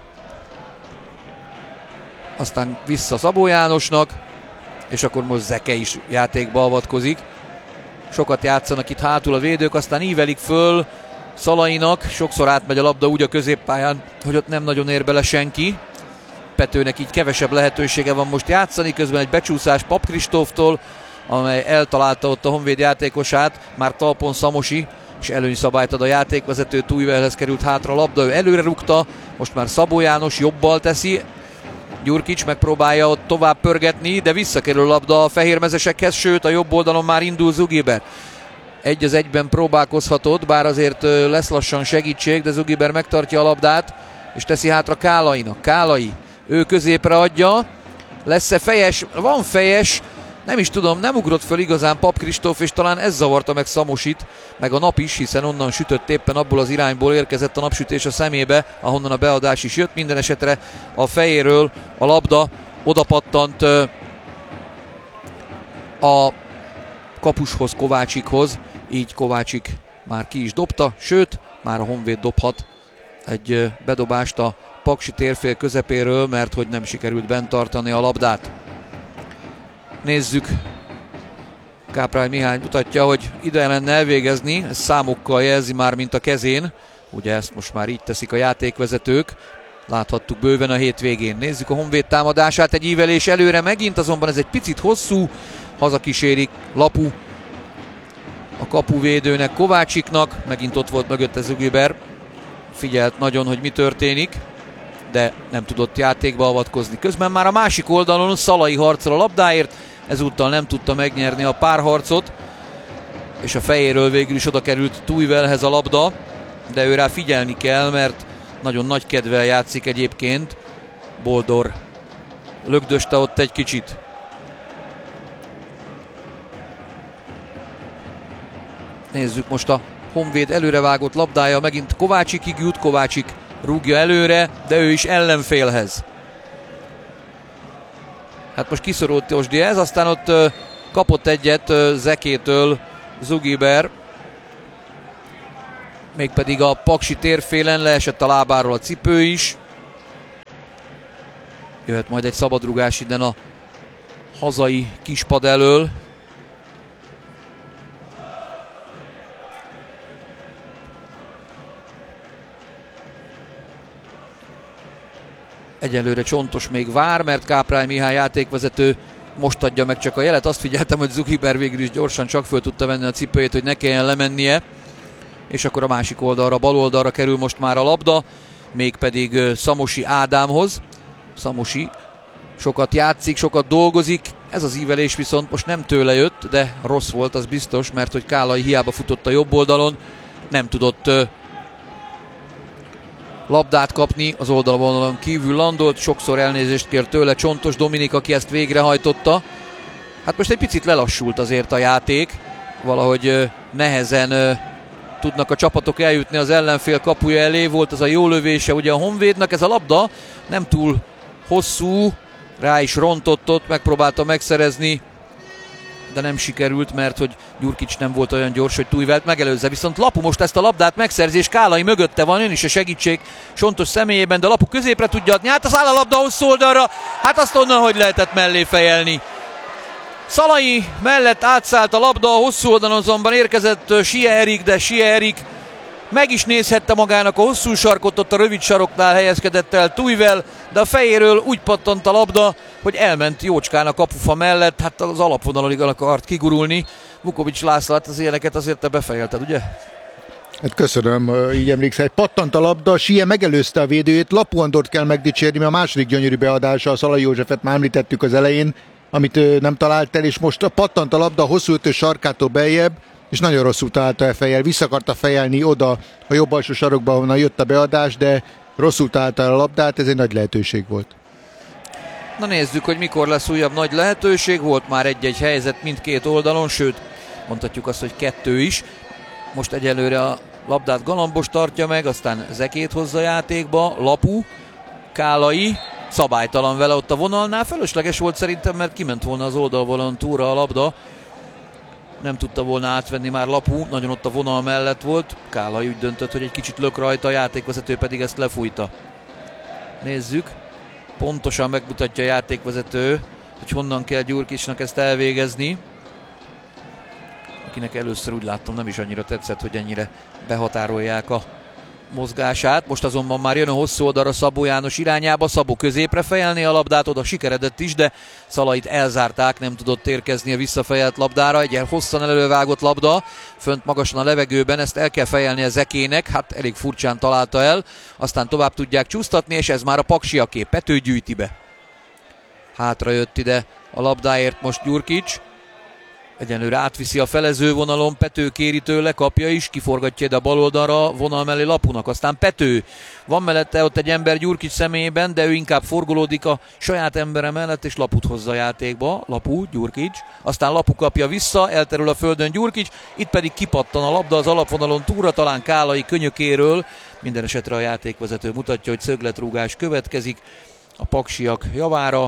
Aztán vissza Szabó Jánosnak, és akkor most Zeke is játékba avatkozik. Sokat játszanak itt hátul a védők, aztán ívelik föl Szalainak, sokszor átmegy a labda úgy a középpályán, hogy ott nem nagyon ér bele senki. Petőnek így kevesebb lehetősége van most játszani, közben egy becsúszás Pap Kristóftól, amely eltalálta ott a Honvéd játékosát, már talpon Szamosi, és előnyszabályt ad a játékvezető, Tujvelhez került hátra a labda, ő előre rúgta, most már Szabó János jobbal teszi, Gyurkics megpróbálja ott tovább pörgetni, de visszakerül a labda a fehérmezesekhez, sőt a jobb oldalon már indul Zugiber. 1-1 próbálkozhatott, bár azért lesz lassan segítség, de Zugiber megtartja a labdát, és teszi hátra Kálainak. Kálai, ő középre adja, lesz-e fejes? Van fejes, nem is tudom, nem ugrott föl igazán Pap Kristóf, és talán ez zavarta meg Szamosit, meg a nap is, hiszen onnan sütött, éppen abból az irányból érkezett a napsütés a szemébe, ahonnan a beadás is jött. Minden esetre a fejéről a labda odapattant a kapushoz, Kovácsikhoz, így Kovácsik már ki is dobta, sőt, már a Honvéd dobhat egy bedobást a paksi térfél közepéről, mert hogy nem sikerült bent tartani a labdát. Nézzük, Káprály Mihály mutatja, hogy ide lenne elvégezni, ez számokkal jelzi már, mint a kezén, ugye ezt most már így teszik a játékvezetők, láthattuk bőven a hétvégén. Nézzük a Honvéd támadását, egy ívelés előre megint, azonban ez egy picit hosszú, hazakísérik Lapu a kapuvédőnek, Kovácsiknak, megint ott volt mögötte Zugiber, figyelt nagyon, hogy mi történik, de nem tudott játékba avatkozni. Közben már a másik oldalon Szalai harcol a labdáért, ezúttal nem tudta megnyerni a párharcot, és a fejéről végül is oda került Tujvelhez a labda. de ő rá figyelni kell, mert nagyon nagy kedvel játszik egyébként. Boldor lögdöste ott egy kicsit. Nézzük most a Honvéd előrevágott labdája, megint Kovácsikig jut, Kovácsik rúgja előre, de ő is ellenfélhez. Hát most kiszorult Tosdiez, aztán ott kapott egyet Zekétől Zugiber, mégpedig a paksi térfélen, leesett a lábáról a cipő is. Jöhet majd egy szabadrugás innen a hazai kispad elől. Egyelőre Csontos még vár, mert Káprály Mihály játékvezető most adja meg csak a jelet. Azt figyeltem, hogy Zugiber végül is gyorsan csak föl tudta venni a cipőjét, hogy ne kelljen lemennie. És akkor a másik oldalra, bal oldalra kerül most már a labda, mégpedig Szamosi Ádámhoz. Szamosi sokat játszik, sokat dolgozik. Ez az ívelés viszont most nem tőle jött, de rossz volt, az biztos, mert hogy Kálai hiába futott a jobb oldalon, nem tudott labdát kapni, az oldalvonalon kívül landolt, sokszor elnézést kért tőle Csontos Dominik, aki ezt végrehajtotta. Hát most egy picit lelassult azért a játék, valahogy nehezen tudnak a csapatok eljutni az ellenfél kapuja elé, volt az a jó lövése ugye a Honvédnak, ez a labda nem túl hosszú, rá is rontott ott, megpróbálta megszerezni, de nem sikerült, mert hogy Gyurkics nem volt olyan gyors, hogy Tujvelt megelőzze. Viszont Lapu most ezt a labdát megszerzi, és Kálai mögötte van, jön is a segítség Sontos személyében, de Lapu középre tudja adni, hát az áll a labda hosszú oldalra, hát azt onnan hogy lehetett mellé fejelni. Szalai mellett átszállt a labda, a hosszú oldalon azonban érkezett Sia Erik, de Sia Erik meg is nézhette magának a hosszú sarkot, ott a rövid saroknál helyezkedett el Tujvel, de a fejéről úgy pattant a labda, hogy elment jócskán a kapufa mellett, hát az alapvonalon akart kigurulni. Vukovics László, hát az ilyeneket azért te befejelted, ugye? Hát köszönöm, így emlékszel. Pattant a labda, Sia megelőzte a védőjét, Lapu Andort kell megdicsérni, mert a második gyönyörű beadása, a Szalai Józsefet már említettük az elején, amit nem talált el, és most pattant a labda a hosszú ötös sarkától beljebb, és nagyon rosszul találta el fejjel. Vissza akarta fejelni oda a jobb alsó sarokba, ahonnan jött a beadás, de rosszul találta el a labdát, ez egy nagy lehetőség volt. Na nézzük, hogy mikor lesz újabb nagy lehetőség. Volt már egy-egy helyzet mindkét oldalon, sőt, mondhatjuk azt, hogy kettő is. Most egyelőre a labdát Galambos tartja meg, aztán Zekét hozza játékba, Lapu, Kálai, szabálytalan vele ott a vonalnál. Fölösleges volt szerintem, mert kiment volna az oldalvonalon túlra a labda. Nem tudta volna átvenni már Lapu, nagyon ott a vonal mellett volt. Kálai úgy döntött, hogy egy kicsit lök rajta, a játékvezető pedig ezt lefújta. Nézzük, pontosan megmutatja a játékvezető, hogy honnan kell Gyurkicsnak ezt elvégezni. Akinek először úgy láttam, nem is annyira tetszett, hogy ennyire behatárolják a mozgását. Most azonban már jön a hosszú oldalra Szabó János irányába, Szabó középre fejelni a labdát, oda sikeredett is, de Szalait elzárták, nem tudott érkezni a visszafejelt labdára. Egy hosszan elővágott labda, fönt magasan a levegőben, ezt el kell fejelni a Zekének, hát elég furcsán találta el, aztán tovább tudják csúsztatni, és ez már a paksiaké. Pető gyűjti be. Hátra jött ide a labdáért most Gyurkics. Egyenlőre átviszi a felező vonalon, Pető kéri tőle, kapja is, kiforgatja ide a bal oldalra, vonal mellé Lapunak, aztán Pető. Van mellette ott egy ember Gyurkics személyében, de ő inkább forgolódik a saját embere mellett, és Laput hozza a játékba. Lapu, Gyurkics, aztán Lapu kapja vissza, elterül a földön Gyurkics, itt pedig kipattan a labda az alapvonalon túlra, talán Kálai könyökéről. Minden esetre a játékvezető mutatja, hogy szögletrúgás következik a paksiak javára.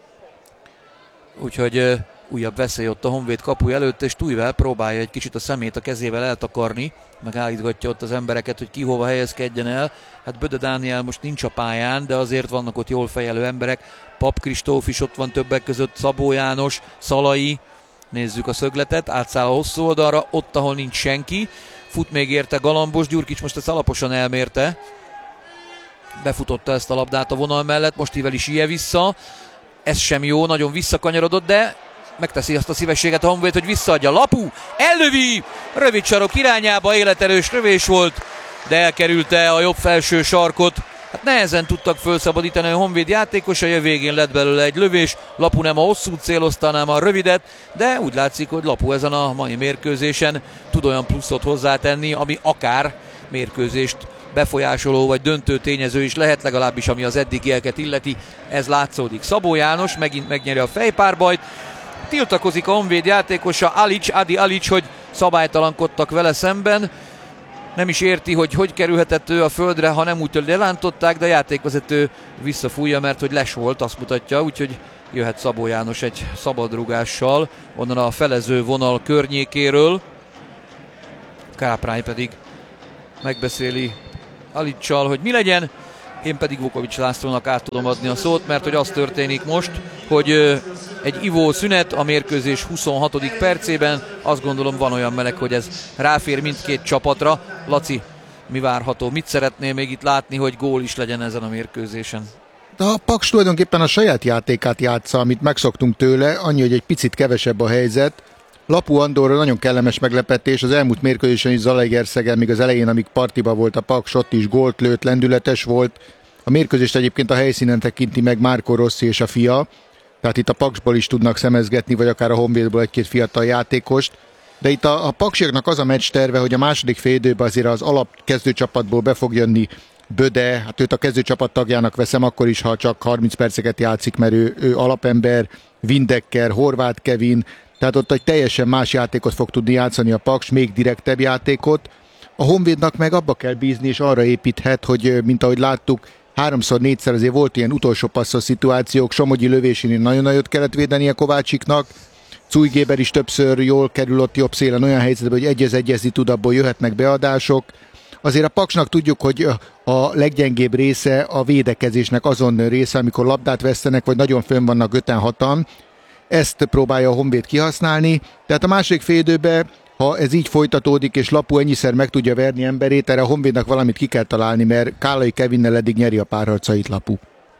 Úgyhogy újabb veszély ott a Honvéd kapuja előtt, és Tujvel próbálja egy kicsit a szemét a kezével eltakarni, meg állítgatja ott az embereket, hogy ki hova helyezkedjen el. Hát Böde Dániel most nincs a pályán, de azért vannak ott jól fejelő emberek. Pap Kristóf is ott van többek között, Szabó János, Szalai. Nézzük a szögletet, átszáll a hosszú oldalra, ott, ahol nincs senki. Fut még érte Galambos, Gyurkics most ezt alaposan elmérte. Befutotta ezt a labdát a vonal mellett, most ível is ilyen vissza. Ez sem jó, nagyon visszakanyarodott, de megteszi azt a szívességet a Honvéd, hogy visszaadja. Lapu, ellövi, rövid sarok irányába, életerős lövés volt, de elkerülte a jobb felső sarkot. Hát nehezen tudtak felszabadítani a Honvéd játékosai, a végén lett belőle egy lövés. Lapu nem a hosszút célozta, hanem a rövidet, de úgy látszik, hogy Lapu ezen a mai mérkőzésen tud olyan pluszot hozzátenni, ami akár mérkőzést befolyásoló vagy döntő tényező is lehet, legalábbis ami az eddigieket illeti, ez látszódik. Szabó János megint megnyeri a fejpárbajt, tiltakozik a Honvéd játékosa Adi Alic, hogy szabálytalankodtak vele szemben. Nem is érti, hogy kerülhetett ő a földre, ha nem úgy lelántották, de a játékvezető visszafújja, mert hogy les volt, azt mutatja, úgyhogy jöhet Szabó János egy szabadrugással onnan a felező vonal környékéről. Káprány pedig megbeszéli Alicsal, hogy mi legyen, én pedig Vukovics Lászlónak át tudom adni a szót, mert hogy az történik most, hogy egy ivó szünet a mérkőzés 26. percében, azt gondolom van olyan meleg, hogy ez ráfér mindkét csapatra. Laci, mi várható? Mit szeretnél még itt látni, hogy gól is legyen ezen a mérkőzésen? De a Paks tulajdonképpen a saját játékát játsza, amit megszoktunk tőle, annyi, hogy egy picit kevesebb a helyzet. Lapu Andorra nagyon kellemes meglepetés, az elmúlt mérkőzésen is Zalaegerszegen, még az elején, amíg partiba volt a Paks, ott is gólt lőtt, lendületes volt. A mérkőzést egyébként a helyszínen tekinti meg Marco Rossi és a fia, tehát itt a Paksból is tudnak szemezgetni, vagy akár a Honvédból egy-két fiatal játékost. De itt a Paksiaknak az a meccs terve, hogy a második félidőben azért az alap kezdőcsapatból be fog jönni Böde, hát őt a kezdőcsapat tagjának veszem, akkor is, ha csak 30 perceket játszik, mert ő alapember, Windecker, Horváth Kevin, tehát ott egy teljesen más játékot fog tudni játszani a Paks, még direktebb játékot. A Honvédnak meg abba kell bízni, és arra építhet, hogy mint ahogy láttuk, 3-4-szer azért volt ilyen utolsó passzos szituációk, Somogyi lövésénél nagyon nagyot kellett védenie Kovácsiknak, Cújgéber is többször jól kerül ott jobb szélen olyan helyzetben, hogy egyezni tud, abból jöhetnek beadások. Azért a Paksnak tudjuk, hogy a leggyengébb része a védekezésnek azon része, amikor labdát vesztenek, vagy nagyon fönn vannak 5-6-an. Ezt próbálja a Honvéd kihasználni. Tehát a második félidőben, ha ez így folytatódik, és Lapu ennyiszer meg tudja verni emberét, erre a Honvédnak valamit ki kell találni, mert Kálai Kevinnel eddig nyeri a párharcait Lapu.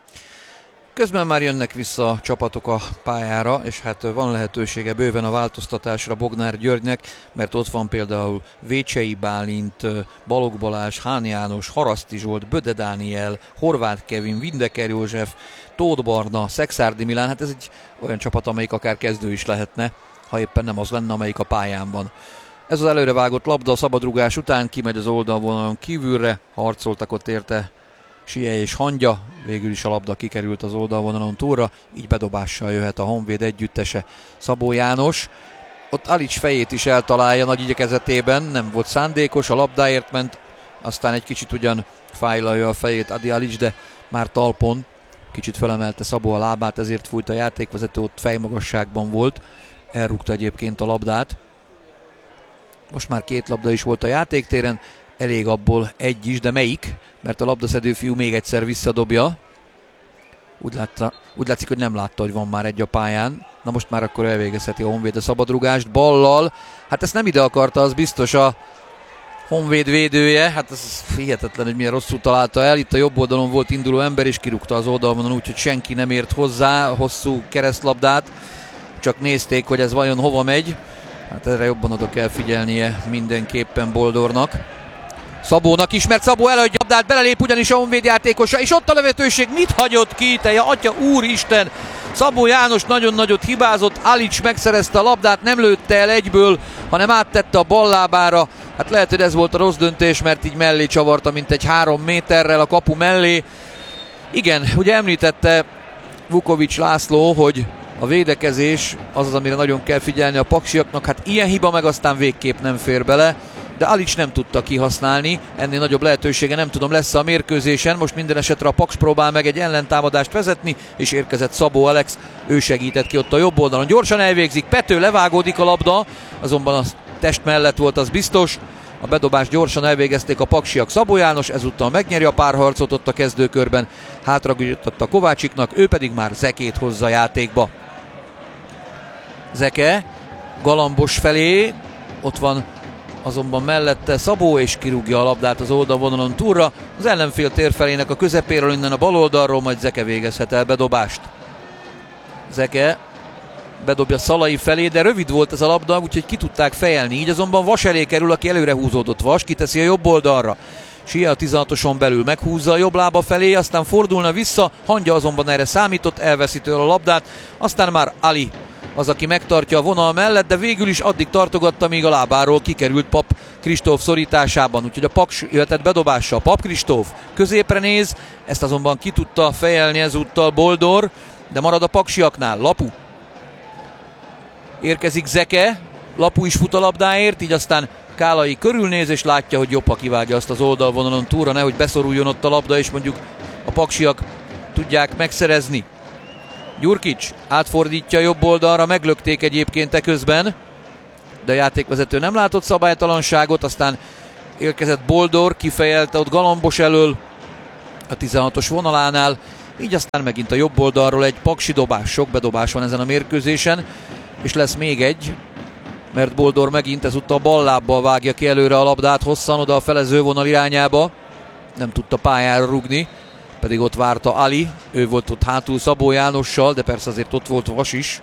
Közben már jönnek vissza a csapatok a pályára, és hát van lehetősége bőven a változtatásra Bognár Györgynek, mert ott van például Vécsei Bálint, Balogh Balázs, Hán János, Haraszti Zsolt, Böde Dániel, Horváth Kevin, Windecker József, Tóth Barna, Szexárdi Milán. Hát ez egy olyan csapat, amelyik akár kezdő is lehetne, ha éppen nem az lenne, amelyik a pályán van. Ez az előrevágott labda a szabadrugás után kimegy az oldalvonalon kívülre, harcoltak ott érte Sie és Hangya, végül is a labda kikerült az oldalvonalon túlra, így bedobással jöhet a Honvéd együttese. Szabó János, ott Alic fejét is eltalálja nagy igyekezetében, nem volt szándékos, a labdáért ment, aztán egy kicsit ugyan fájlalja a fejét Adi Alic, de már talpon kicsit felemelte Szabó a lábát, ezért fújt a játékvezető, ott fejmagasságban volt, elrúgta egyébként a labdát. Most már 2 labda is volt a játéktéren, elég abból egy is, de melyik? Mert a labdaszedő fiú még egyszer visszadobja. Úgy látszik, hogy nem látta, hogy van már egy a pályán. Na most már akkor elvégezheti a Honvéd a szabadrugást ballal. Hát ezt nem ide akarta, az biztos a Honvéd védője. Hát ez hihetetlen, hogy milyen rosszul találta el. Itt a jobb oldalon volt induló ember, és kirúgta az oldalon, úgyhogy senki nem ért hozzá hosszú keresztlabdát. Csak nézték, hogy ez vajon hova megy. Hát erre jobban oda kell figyelnie mindenképpen Boldornak. Szabónak is, mert Szabó elhagyja labdát, belelép ugyanis a Honvéd játékosa, és ott a lehetőség, mit hagyott ki, te atya úristen! Szabó János nagyon nagyot hibázott, Alic megszerezte a labdát, nem lőtte el egyből, hanem áttette a ballábára. Hát lehet, hogy ez volt a rossz döntés, mert így mellé csavarta, mint egy 3 méterrel a kapu mellé. Igen, ugye említette Vukovics László, hogy a védekezés az, amire nagyon kell figyelni a paksiaknak, hát ilyen hiba meg aztán végképp nem fér bele, de Alic nem tudta kihasználni, ennél nagyobb lehetősége nem tudom lesz a mérkőzésen, most minden esetre a Paks próbál meg egy ellentámadást vezetni, és érkezett Szabó Alex, ő segített ki ott a jobb oldalon, gyorsan elvégzik, Pető, levágódik a labda, azonban a test mellett volt, az biztos, a bedobást gyorsan elvégezték a paksiak. Szabó János ezúttal megnyeri a párharcot ott a kezdőkörben, hátragugyította Kovácsiknak, ő pedig már Zekét hozza játékba. Zeke galambos felé, ott van azonban mellette Szabó, és kirúgja a labdát az oldalvonalon túlra. Az ellenfél térfelének a közepéről, innen a bal oldalról, majd Zeke végezhet el bedobást. Zeke bedobja Szalai felé, de rövid volt ez a labda, úgyhogy ki tudták fejelni. Így azonban Vas elé kerül, aki előre húzódott. Vas kiteszi a jobb oldalra. Sie a 16-oson belül meghúzza a jobb lába felé, aztán fordulna vissza, Hangya azonban erre számított, elveszi tőle a labdát, aztán már Ali az, aki megtartja a vonal mellett, de végül is addig tartogatta, míg a lábáról kikerült Pap Kristóf szorításában. Úgyhogy a Paks jöhetett bedobással. Pap Kristóf középre néz, ezt azonban ki tudta fejelni ezúttal Boldor, de marad a paksiaknál. Lapu. Érkezik Zeke, Lapu is fut a labdáért, így aztán Kálai körülnéz, és látja, hogy jobb, ha kivágja azt az oldalvonalon túlra, nehogy beszoruljon ott a labda, és mondjuk a paksiak tudják megszerezni. Gyurkics átfordítja jobb oldalra, meglökték egyébként eközben, de a játékvezető nem látott szabálytalanságot, aztán érkezett Boldor, kifejelte ott Galambos elől a 16-os vonalánál, így aztán megint a jobb oldalról egy paksi dobás, sok bedobás van ezen a mérkőzésen, és lesz még egy, mert Boldor megint ezúttal bal lábbal vágja ki előre a labdát hosszan oda a felező vonal irányába, nem tudta pályára rugni, pedig ott várta Ali, ő volt ott hátul Szabó Jánossal, de persze azért ott volt Vas is.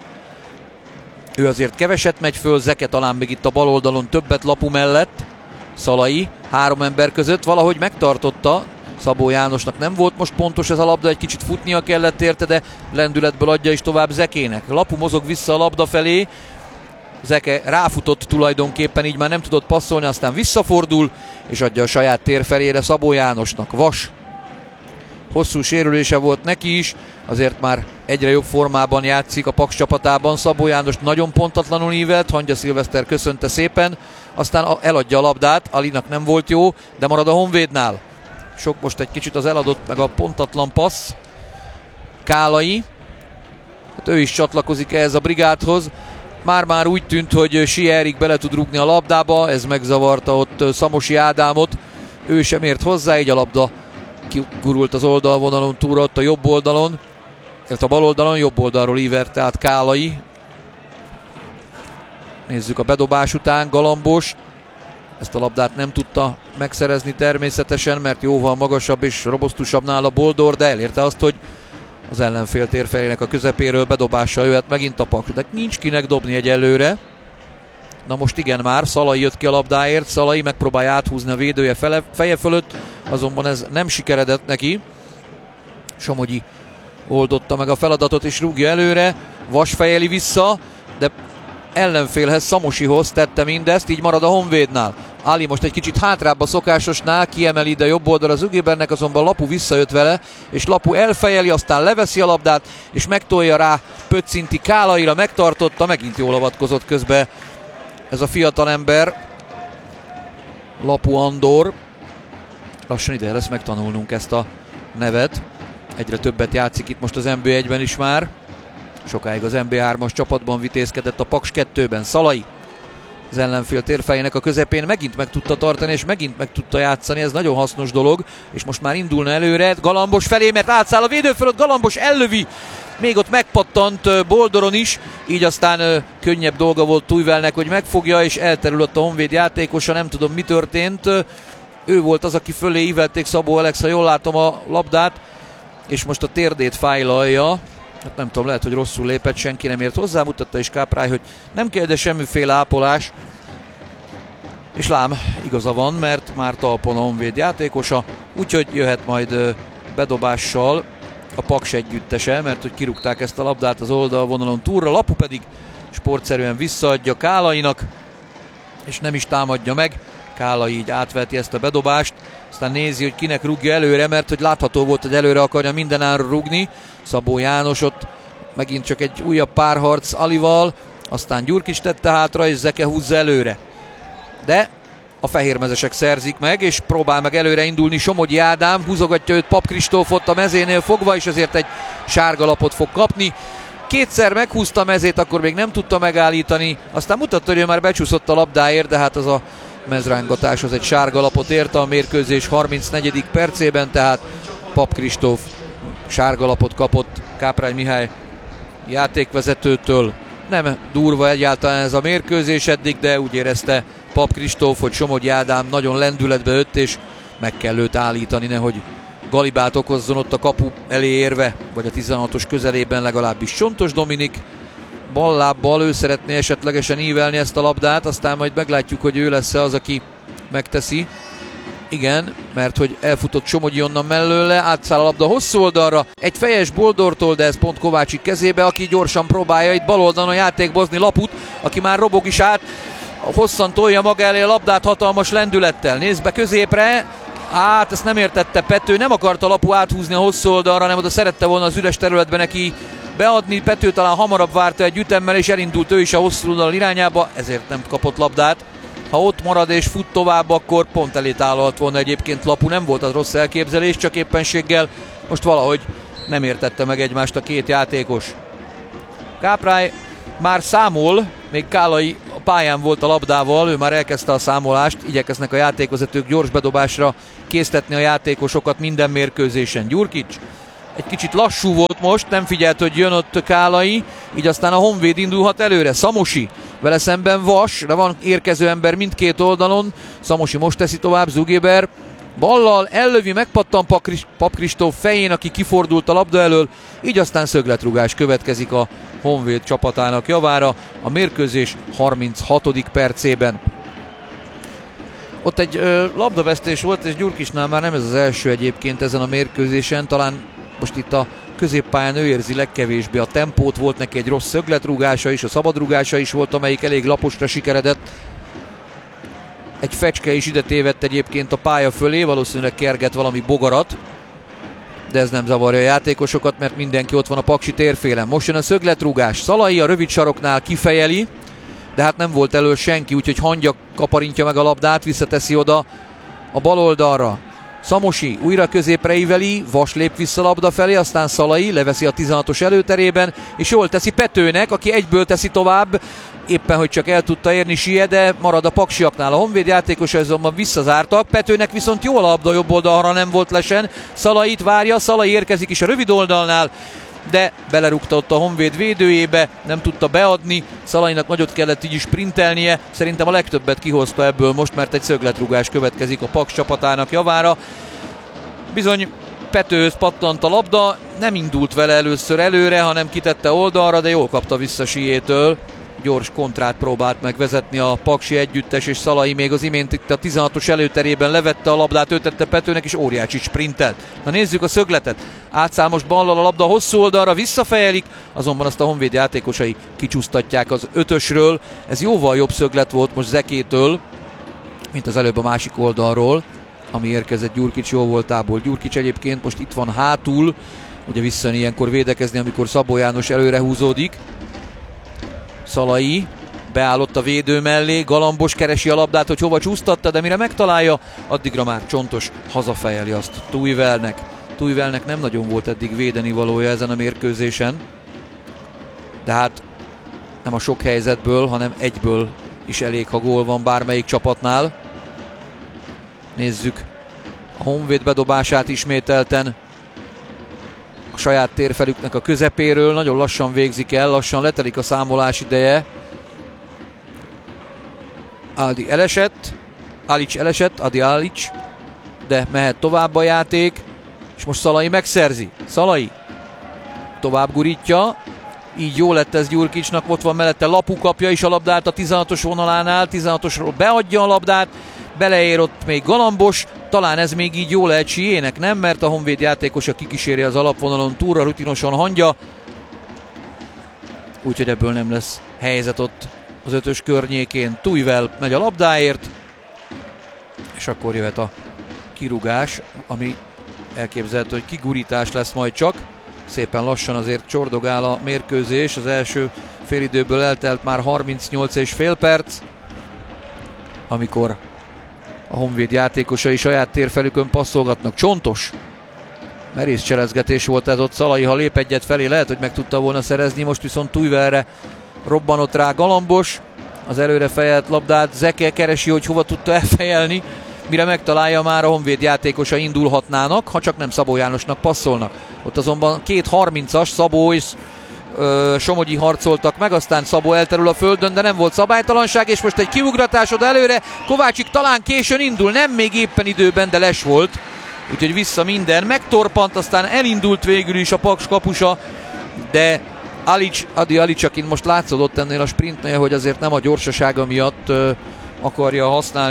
Ő azért keveset megy föl, Zeke talán még itt a bal oldalon többet Lapu mellett. Szalai 3 ember között valahogy megtartotta, Szabó Jánosnak nem volt most pontos ez a labda, egy kicsit futnia kellett érte, de lendületből adja is tovább Zekének. Lapu mozog vissza a labda felé, Zeke ráfutott tulajdonképpen, így már nem tudott passzolni, aztán visszafordul, és adja a saját tér felére Szabó Jánosnak. Vas hosszú sérülése volt neki is, azért már egyre jobb formában játszik a Paks csapatában. Szabó János nagyon pontatlanul ívelt, Hangya Szilveszter köszönte szépen, aztán eladja a labdát, Alinak nem volt jó, de marad a Honvédnál. Sok most egy kicsit az eladott, meg a pontatlan passz. Kálai, hát ő is csatlakozik ehhez a brigádhoz. Már úgy tűnt, hogy Sierik bele tud rúgni a labdába, ez megzavarta ott Szamosi Ádámot, ő sem ért hozzá, így a labda kigurult az oldalvonalon túlra, ott a jobb oldalon, illetve a bal oldalon, jobb oldalról íverte át Kálai. Nézzük a bedobás után, Galambos. Ezt a labdát nem tudta megszerezni természetesen, mert jóval magasabb és robosztusabb nála Boldor, de elérte azt, hogy az ellenfél térfelének a közepéről bedobással jöhet megint a Paks. De nincs kinek dobni egyelőre. Na most igen már, Szalai jött ki a labdáért, Szalai megpróbálja áthúzni a védője feje fölött, azonban ez nem sikeredett neki. Somogyi oldotta meg a feladatot és rúgja előre, Vas fejeli vissza, de ellenfélhez, Szamosihoz tette mindezt, így marad a Honvédnál. Ali most egy kicsit hátrább a szokásosnál, kiemeli ide jobb oldal az Ügébernek, azonban Lapu visszajött vele, és Lapu elfejeli, aztán leveszi a labdát, és megtolja rá Pöccinti Kálaira, megtartotta, megint jól avatkozott közbe ez a fiatal ember, Lapu Andor. Lassan ide lesz megtanulnunk ezt a nevet. Egyre többet játszik itt most az NB1-ben is már. Sokáig az NB3-as csapatban vitézkedett, a Paks 2-ben. Szalai az ellenfél térfejének a közepén megint meg tudta tartani, és megint meg tudta játszani, ez nagyon hasznos dolog, és most már indulna előre Galambos felé, mert átszáll a védő fölött, Galambos ellövi, még ott megpattant Boldoron is, így aztán könnyebb dolga volt Tujvelnek, hogy megfogja, és elterült a Honvéd játékosa, nem tudom mi történt, ő volt az, aki fölé ívelték Szabó Alex, ha jól látom a labdát, és most a térdét fájlalja. Hát nem tudom, lehet, hogy rosszul lépett, senki nem ért hozzá, mutatta is Káprály, hogy nem kell, de semmiféle ápolás. És lám, igaza van, mert már talpon a Honvéd játékosa, úgyhogy jöhet majd bedobással a Paks együttese, mert hogy kirúgták ezt a labdát az oldalvonalon túlra, Lapu pedig sportszerűen visszaadja Kálainak, és nem is támadja meg. Kálai így átveti ezt a bedobást, aztán nézi, hogy kinek rúgja előre, mert hogy látható volt, hogy előre akarja mindenáron rúgni. Szabó János ott megint csak egy újabb párharc Alival, aztán Gyurkics tette hátra, és Zeke húzza előre. De a fehérmezesek szerzik meg, és próbál meg előre indulni Somogyi Ádám, húzogatja őt Pap Kristófot a mezénél fogva, és ezért egy sárga lapot fog kapni. Kétszer meghúzta a mezét, akkor még nem tudta megállítani, aztán mutatta, hogy ő már becsúszott a labdáért, de hát az a mezrángatás az egy sárga lapot érte a mérkőzés 34. percében, tehát Pap Kristóf sárga lapot kapott Káprány Mihály játékvezetőtől. Nem durva egyáltalán ez a mérkőzés eddig, de úgy érezte Pap Kristóf, hogy Somogyi Ádám nagyon lendületbe jött, és meg kell őt állítani, nehogy galibát okozzon ott a kapu elé érve, vagy a 16-os közelében legalábbis. Csontos Dominik bal lábbal, ő szeretné esetlegesen ívelni ezt a labdát, aztán majd meglátjuk, hogy ő lesz az, aki megteszi. Igen, mert hogy elfutott Somogyi onnan mellőle, átszáll a labda hosszú oldalra, egy fejes Boldortól, de ez pont Kovácsik kezébe, aki gyorsan próbálja itt bal oldalon a játékba hozni Laput, aki már robog is át, hosszan tolja maga elé a labdát hatalmas lendülettel, nézd be középre, ezt nem értette Pető, nem akarta Lapu áthúzni a hosszú oldalra, hanem oda szerette volna az üres területbe neki beadni, Pető talán hamarabb várta egy ütemmel, és elindult ő is a hosszú oldal irányába, ezért nem kapott labdát. Ha ott marad és fut tovább, akkor pont elé tállalt volna egyébként Lapu, nem volt az rossz elképzelés, csak éppenséggel most valahogy nem értette meg egymást a két játékos. Káprály már számol, még Kálai a pályán volt a labdával, ő már elkezdte a számolást, igyekeznek a játékvezetők gyors bedobásra késztetni a játékosokat minden mérkőzésen. Gyurkics egy kicsit lassú volt most, nem figyelt, hogy jön ott Kálai, így aztán a Honvéd indulhat előre. Szamosi, vele szemben Vas, de van érkező ember mindkét oldalon. Szamosi most teszi tovább, Zugéber ballal ellövi, megpattan Pap Kristóf fején, aki kifordult a labda elől, így aztán szögletrugás következik a Honvéd csapatának javára a mérkőzés 36. percében. Ott egy labdavesztés volt, és Gyurkicsnál már nem ez az első egyébként ezen a mérkőzésen, talán most itt a középpályán ő érzi legkevésbé a tempót, volt neki egy rossz szögletrúgása is, a szabadrúgása is volt, amelyik elég laposra sikeredett. Egy fecske is ide tévedt egyébként a pálya fölé, valószínűleg kerget valami bogarat, de ez nem zavarja a játékosokat, mert mindenki ott van a Paksi térfélen. Most jön a szögletrúgás, Szalai a rövid saroknál kifejeli, de hát nem volt elől senki, úgyhogy Hangya kaparintja meg a labdát, visszateszi oda a bal oldalra. Szamosi újra középre íveli, Vas lép vissza labda felé, aztán Szalai leveszi a 16-os előterében, és jól teszi Petőnek, aki egyből teszi tovább, éppen hogy csak el tudta érni Sie, de marad a paksiaknál. A Honvéd játékosai azonban visszazártak, Petőnek viszont jó a labda jobb oldalra, nem volt lesen, Szalait várja, Szalai érkezik is a rövid oldalnál, de belerúgta ott a Honvéd védőjébe, nem tudta beadni, Szalainak nagyot kellett így is sprintelnie, szerintem a legtöbbet kihozta ebből most, mert egy szögletrugás következik a Paks csapatának javára. Bizony Petőhöz pattant a labda, nem indult vele először előre, hanem kitette oldalra, de jól kapta vissza Siétől. Gyors kontrát próbált megvezetni a paksi együttes, és Szalai még az imént itt a 16-os előterében levette a labdát, ő tette Petőnek, és óriási sprintelt. Na nézzük a szögletet. Átszáll most ballal a labda hosszú oldalra, visszafejelik, azonban azt a Honvéd játékosai kicsúsztatják az ötösről. Ez jóval jobb szöglet volt most Zekétől, mint az előbb a másik oldalról, ami érkezett Gyurkics jó voltából. Gyurkics egyébként most itt van hátul, ugye visszajön ilyenkor védekezni, amikor Szabó János előre húzódik. Szalai beállott a védő mellé, Galambos keresi a labdát, hogy hova csúsztatta, de mire megtalálja, addigra már Csontos hazafejeli azt Tujvelnek. Tujvelnek nem nagyon volt eddig védeni valója ezen a mérkőzésen, de hát nem a sok helyzetből, hanem egyből is elég, ha gól van bármelyik csapatnál. Nézzük a Honvéd bedobását ismételten. A saját térfelüknek a közepéről, nagyon lassan végzik el, lassan letelik a számolás ideje. Adi elesett, Alics elesett, Adi Alics, de mehet tovább a játék, és most Szalai megszerzi. Szalai tovább gurítja, így jó lett ez Gyurkicsnak, ott van mellette Lapu, kapja is a labdát a 16-os vonalánál, 16-osról beadja a labdát, beleér ott még Galambos, talán ez még így jó lehet Siének, nem? Mert a Honvéd játékosa kikíséri az alapvonalon túlra, rutinosan Hangya, úgyhogy ebből nem lesz helyzet ott az ötös környékén. Tujvel megy a labdáért, és akkor jöhet a kirugás, ami elképzelhető, hogy kigurítás lesz majd csak. Szépen lassan azért csordogál a mérkőzés, az első félidőből eltelt már 38,5 perc, amikor a Honvéd játékosai saját térfelükön passzolgatnak. Csontos merész cselezgetés volt ez ott, Szalai, ha lép egyet felé, lehet, hogy meg tudta volna szerezni, most viszont Tujvelre robbanott rá Galambos, az előre fejelt labdát Zeke keresi, hogy hova tudta elfejelni, mire megtalálja, már a Honvéd játékosa indulhatnának, ha csak nem Szabó Jánosnak passzolnak. Ott azonban két 30-as, Szabó és Somogyi harcoltak meg, aztán Szabó elterül a földön, de nem volt szabálytalanság, és most egy kiugratás oda előre, Kovácsik talán későn indul, nem még éppen időben, de les volt, úgyhogy vissza minden, megtorpant, aztán elindult végül is a Paks kapusa, de Adi Alics, akin most látszódott ennél a sprintnél, hogy azért nem a gyorsasága miatt akarja használni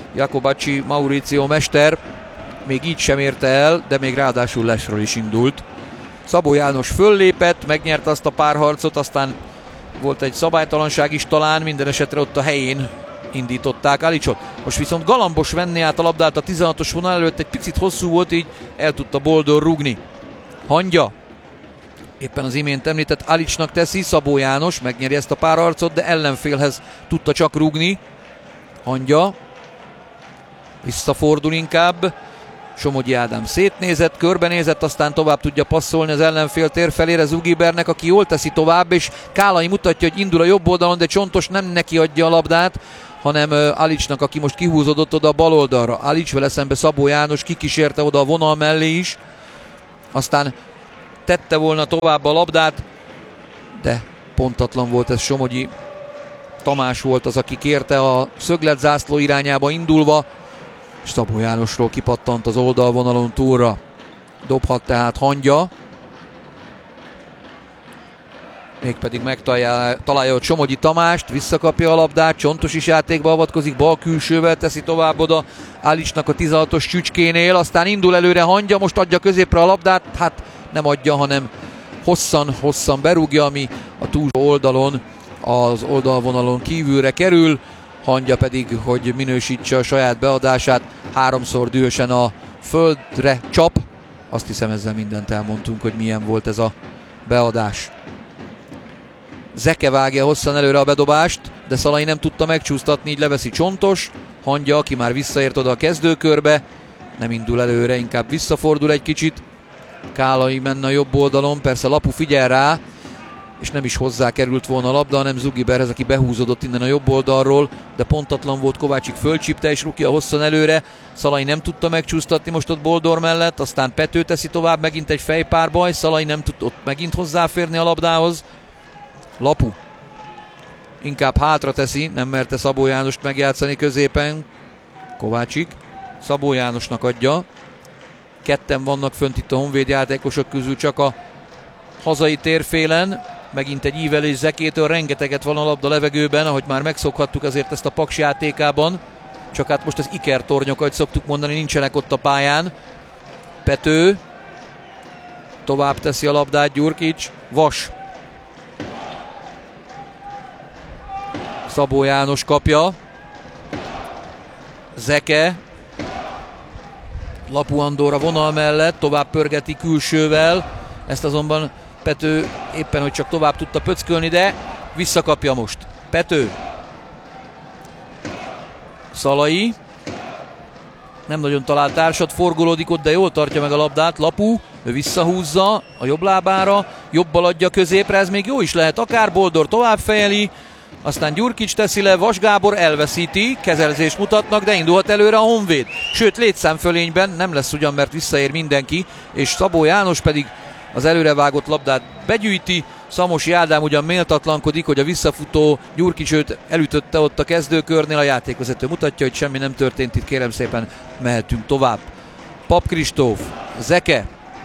Jacobacci Mauricio mester még így sem érte el, de még ráadásul lesről is indult. Szabó János föllépett, megnyerte azt a párharcot, aztán volt egy szabálytalanság is talán, minden esetre ott a helyén indították Alicsot. Most viszont Galambos venné át a labdát a 16-os vonal előtt, egy picit hosszú volt, így el tudta Boldor rúgni. Hangya éppen az imént említett Alicsnak teszi, Szabó János megnyeri ezt a párharcot, de ellenfélhez tudta csak rúgni. Hangya visszafordul inkább, Somogyi Ádám szétnézett, körbenézett, aztán tovább tudja passzolni az ellenfél tér felére Zugibernek, aki jól teszi tovább, és Kálai mutatja, hogy indul a jobb oldalon, de Csontos nem neki adja a labdát, hanem Alicsnak, aki most kihúzódott oda a bal oldalra. Alics vele szembe Szabó János kikísérte oda a vonal mellé is, aztán tette volna tovább a labdát, de pontatlan volt ez. Somogyi Tamás volt az, aki kérte a szögletzászló irányába indulva, és Szabó Jánosról kipattant az oldalvonalon túlra. Dobhat tehát Hangya. Mégpedig megtalálja ott Somogyi Tamást, visszakapja a labdát, Csontos is játékba avatkozik, bal külsővel teszi tovább oda Alicsnak a 16-os csücskénél, aztán indul előre Hangya, most adja középre a labdát, hát nem adja, hanem hosszan berúgja, ami a túlsó oldalon, az oldalvonalon kívülre kerül. Hangya pedig, hogy minősítse a saját beadását, háromszor dühösen a földre csap. Azt hiszem, ezzel mindent elmondtunk, hogy milyen volt ez a beadás. Zeke vágja hosszan előre a bedobást, de Szalai nem tudta megcsúsztatni, így leveszi Csontos. Hangya, aki már visszaért oda a kezdőkörbe, nem indul előre, inkább visszafordul egy kicsit. Kálai menne a jobb oldalon, persze Lapu figyel rá, és nem is hozzá került volna a labda, hanem Zugiberhez, aki behúzódott innen a jobb oldalról, de pontatlan volt, Kovácsik fölcsípte, és Rukia hosszan előre. Szalai nem tudta megcsúsztatni most ott Boldor mellett, aztán Pető teszi tovább, megint egy fejpárbaj, Szalai nem tudott megint hozzáférni a labdához. Lapu inkább hátra teszi, nem merte Szabó Jánost megjátszani középen. Kovácsik Szabó Jánosnak adja. Ketten vannak fönt itt a Honvéd játékosok közül csak a hazai térfélen. Megint egy ívelés Zekétől, rengeteget van a labda levegőben, ahogy már megszokhattuk azért ezt a Paks játékában. Csak hát most az ikertornyok, ahogy szoktuk mondani, nincsenek ott a pályán. Pető tovább teszi a labdát, Gyurkics, Vas. Szabó János kapja. Zeke. Lapu Andor a vonal mellett, tovább pörgeti külsővel. Ezt azonban Pető éppen, hogy csak tovább tudta pöckölni, de visszakapja most. Pető. Szalai. Nem nagyon talált társat, forgolódik ott, de jól tartja meg a labdát. Lapu, ő visszahúzza a jobb lábára, jobbal adja középre, ez még jó is lehet, akár Boldor tovább fejeli, aztán Gyurkics teszi le, Vas Gábor elveszíti, kezelzést mutatnak, de indulhat előre a Honvéd. Sőt, létszámfölényben nem lesz ugyan, mert visszaér mindenki, és Szabó János pedig az előrevágott labdát begyűjti. Szamosi Ádám ugyan méltatlankodik, hogy a visszafutó Gyurkics őt elütötte ott a kezdőkörnél, a játékvezető mutatja, hogy semmi nem történt itt, kérem szépen mehetünk tovább. Pap Kristóf, Zeke.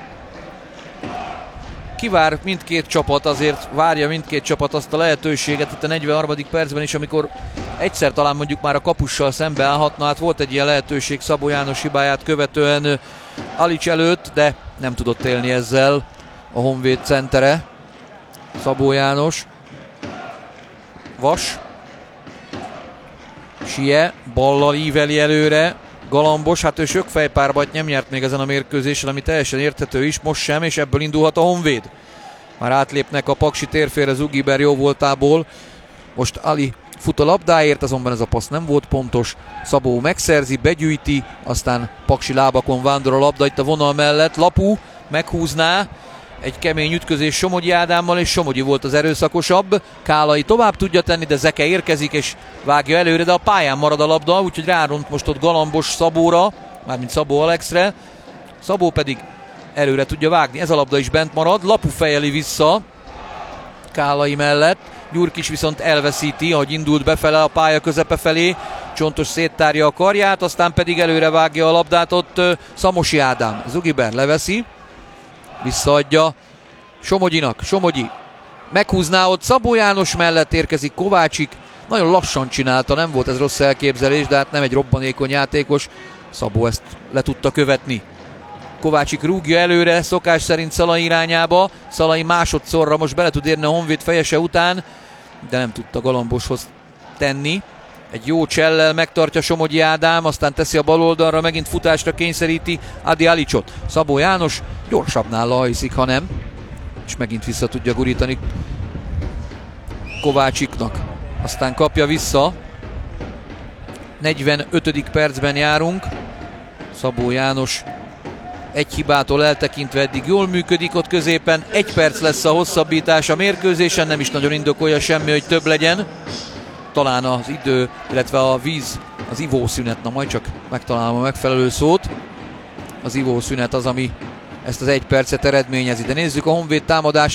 Kivár mindkét csapat, azért várja mindkét csapat azt a lehetőséget itt a 43. percben is, amikor egyszer talán mondjuk már a kapussal szembe állhatna. Hát volt egy ilyen lehetőség Szabó János hibáját követően Alics előtt, de nem tudott élni ezzel a Honvéd centere. Szabó János. Vas. Sie ballal íveli előre. Galambos, hát ő sok fejpárbajt nem nyert még ezen a mérkőzésen, ami teljesen érthető is, most sem, és ebből indulhat a Honvéd. Már átlépnek a paksi térfélre Zugiber jó voltából. Most Ali fut a labdáért, azonban ez a passz nem volt pontos. Szabó megszerzi, begyűjti, aztán paksi lábakon vándor a labda itt a vonal mellett. Lapu meghúzná, egy kemény ütközés Somogyi Ádámmal, és Somogyi volt az erőszakosabb. Kálai tovább tudja tenni, de Zeke érkezik és vágja előre, de a pályán marad a labda, úgyhogy ráront most ott Galambos Szabóra, mármint Szabó Alexre. Szabó pedig előre tudja vágni, ez a labda is bent marad. Lapu fejeli vissza Kálai mellett. Gyurkics viszont elveszíti, ahogy indult befele a pálya közepe felé. Csontos széttárja a karját, aztán pedig előre vágja a labdát ott Szamosi Ádám. Zugiber leveszi, visszaadja Somogyinak. Somogyi meghúzná, ott Szabó János mellett érkezik Kovácsik, Nagyon lassan csinálta, nem volt ez rossz elképzelés, de hát nem egy robbanékony játékos. Szabó ezt le tudta követni. Kovácsik rúgja előre, szokás szerint Szalai irányába. Szalai másodszorra most bele tud érni a Honvéd fejese után, de nem tudta Galamboshoz tenni. Egy jó csellel megtartja Somogyi Ádám, aztán teszi a bal oldalra, megint futásra kényszeríti Adi Alicsot. Szabó János gyorsabbnál lehajszik, ha nem, és megint vissza tudja gurítani Kovácsiknak. Aztán kapja vissza. 45. percben járunk. Szabó János egy hibától eltekintve eddig jól működik ott középen. 1 perc lesz a hosszabbítás a mérkőzésen, nem is nagyon indokolja semmi, hogy több legyen. Talán az idő, illetve a víz, az ivószünet, na majd csak megtalálom a megfelelő szót. Az ivószünet az, ami ezt az 1 percet eredményezi. De nézzük a Honvéd támadását.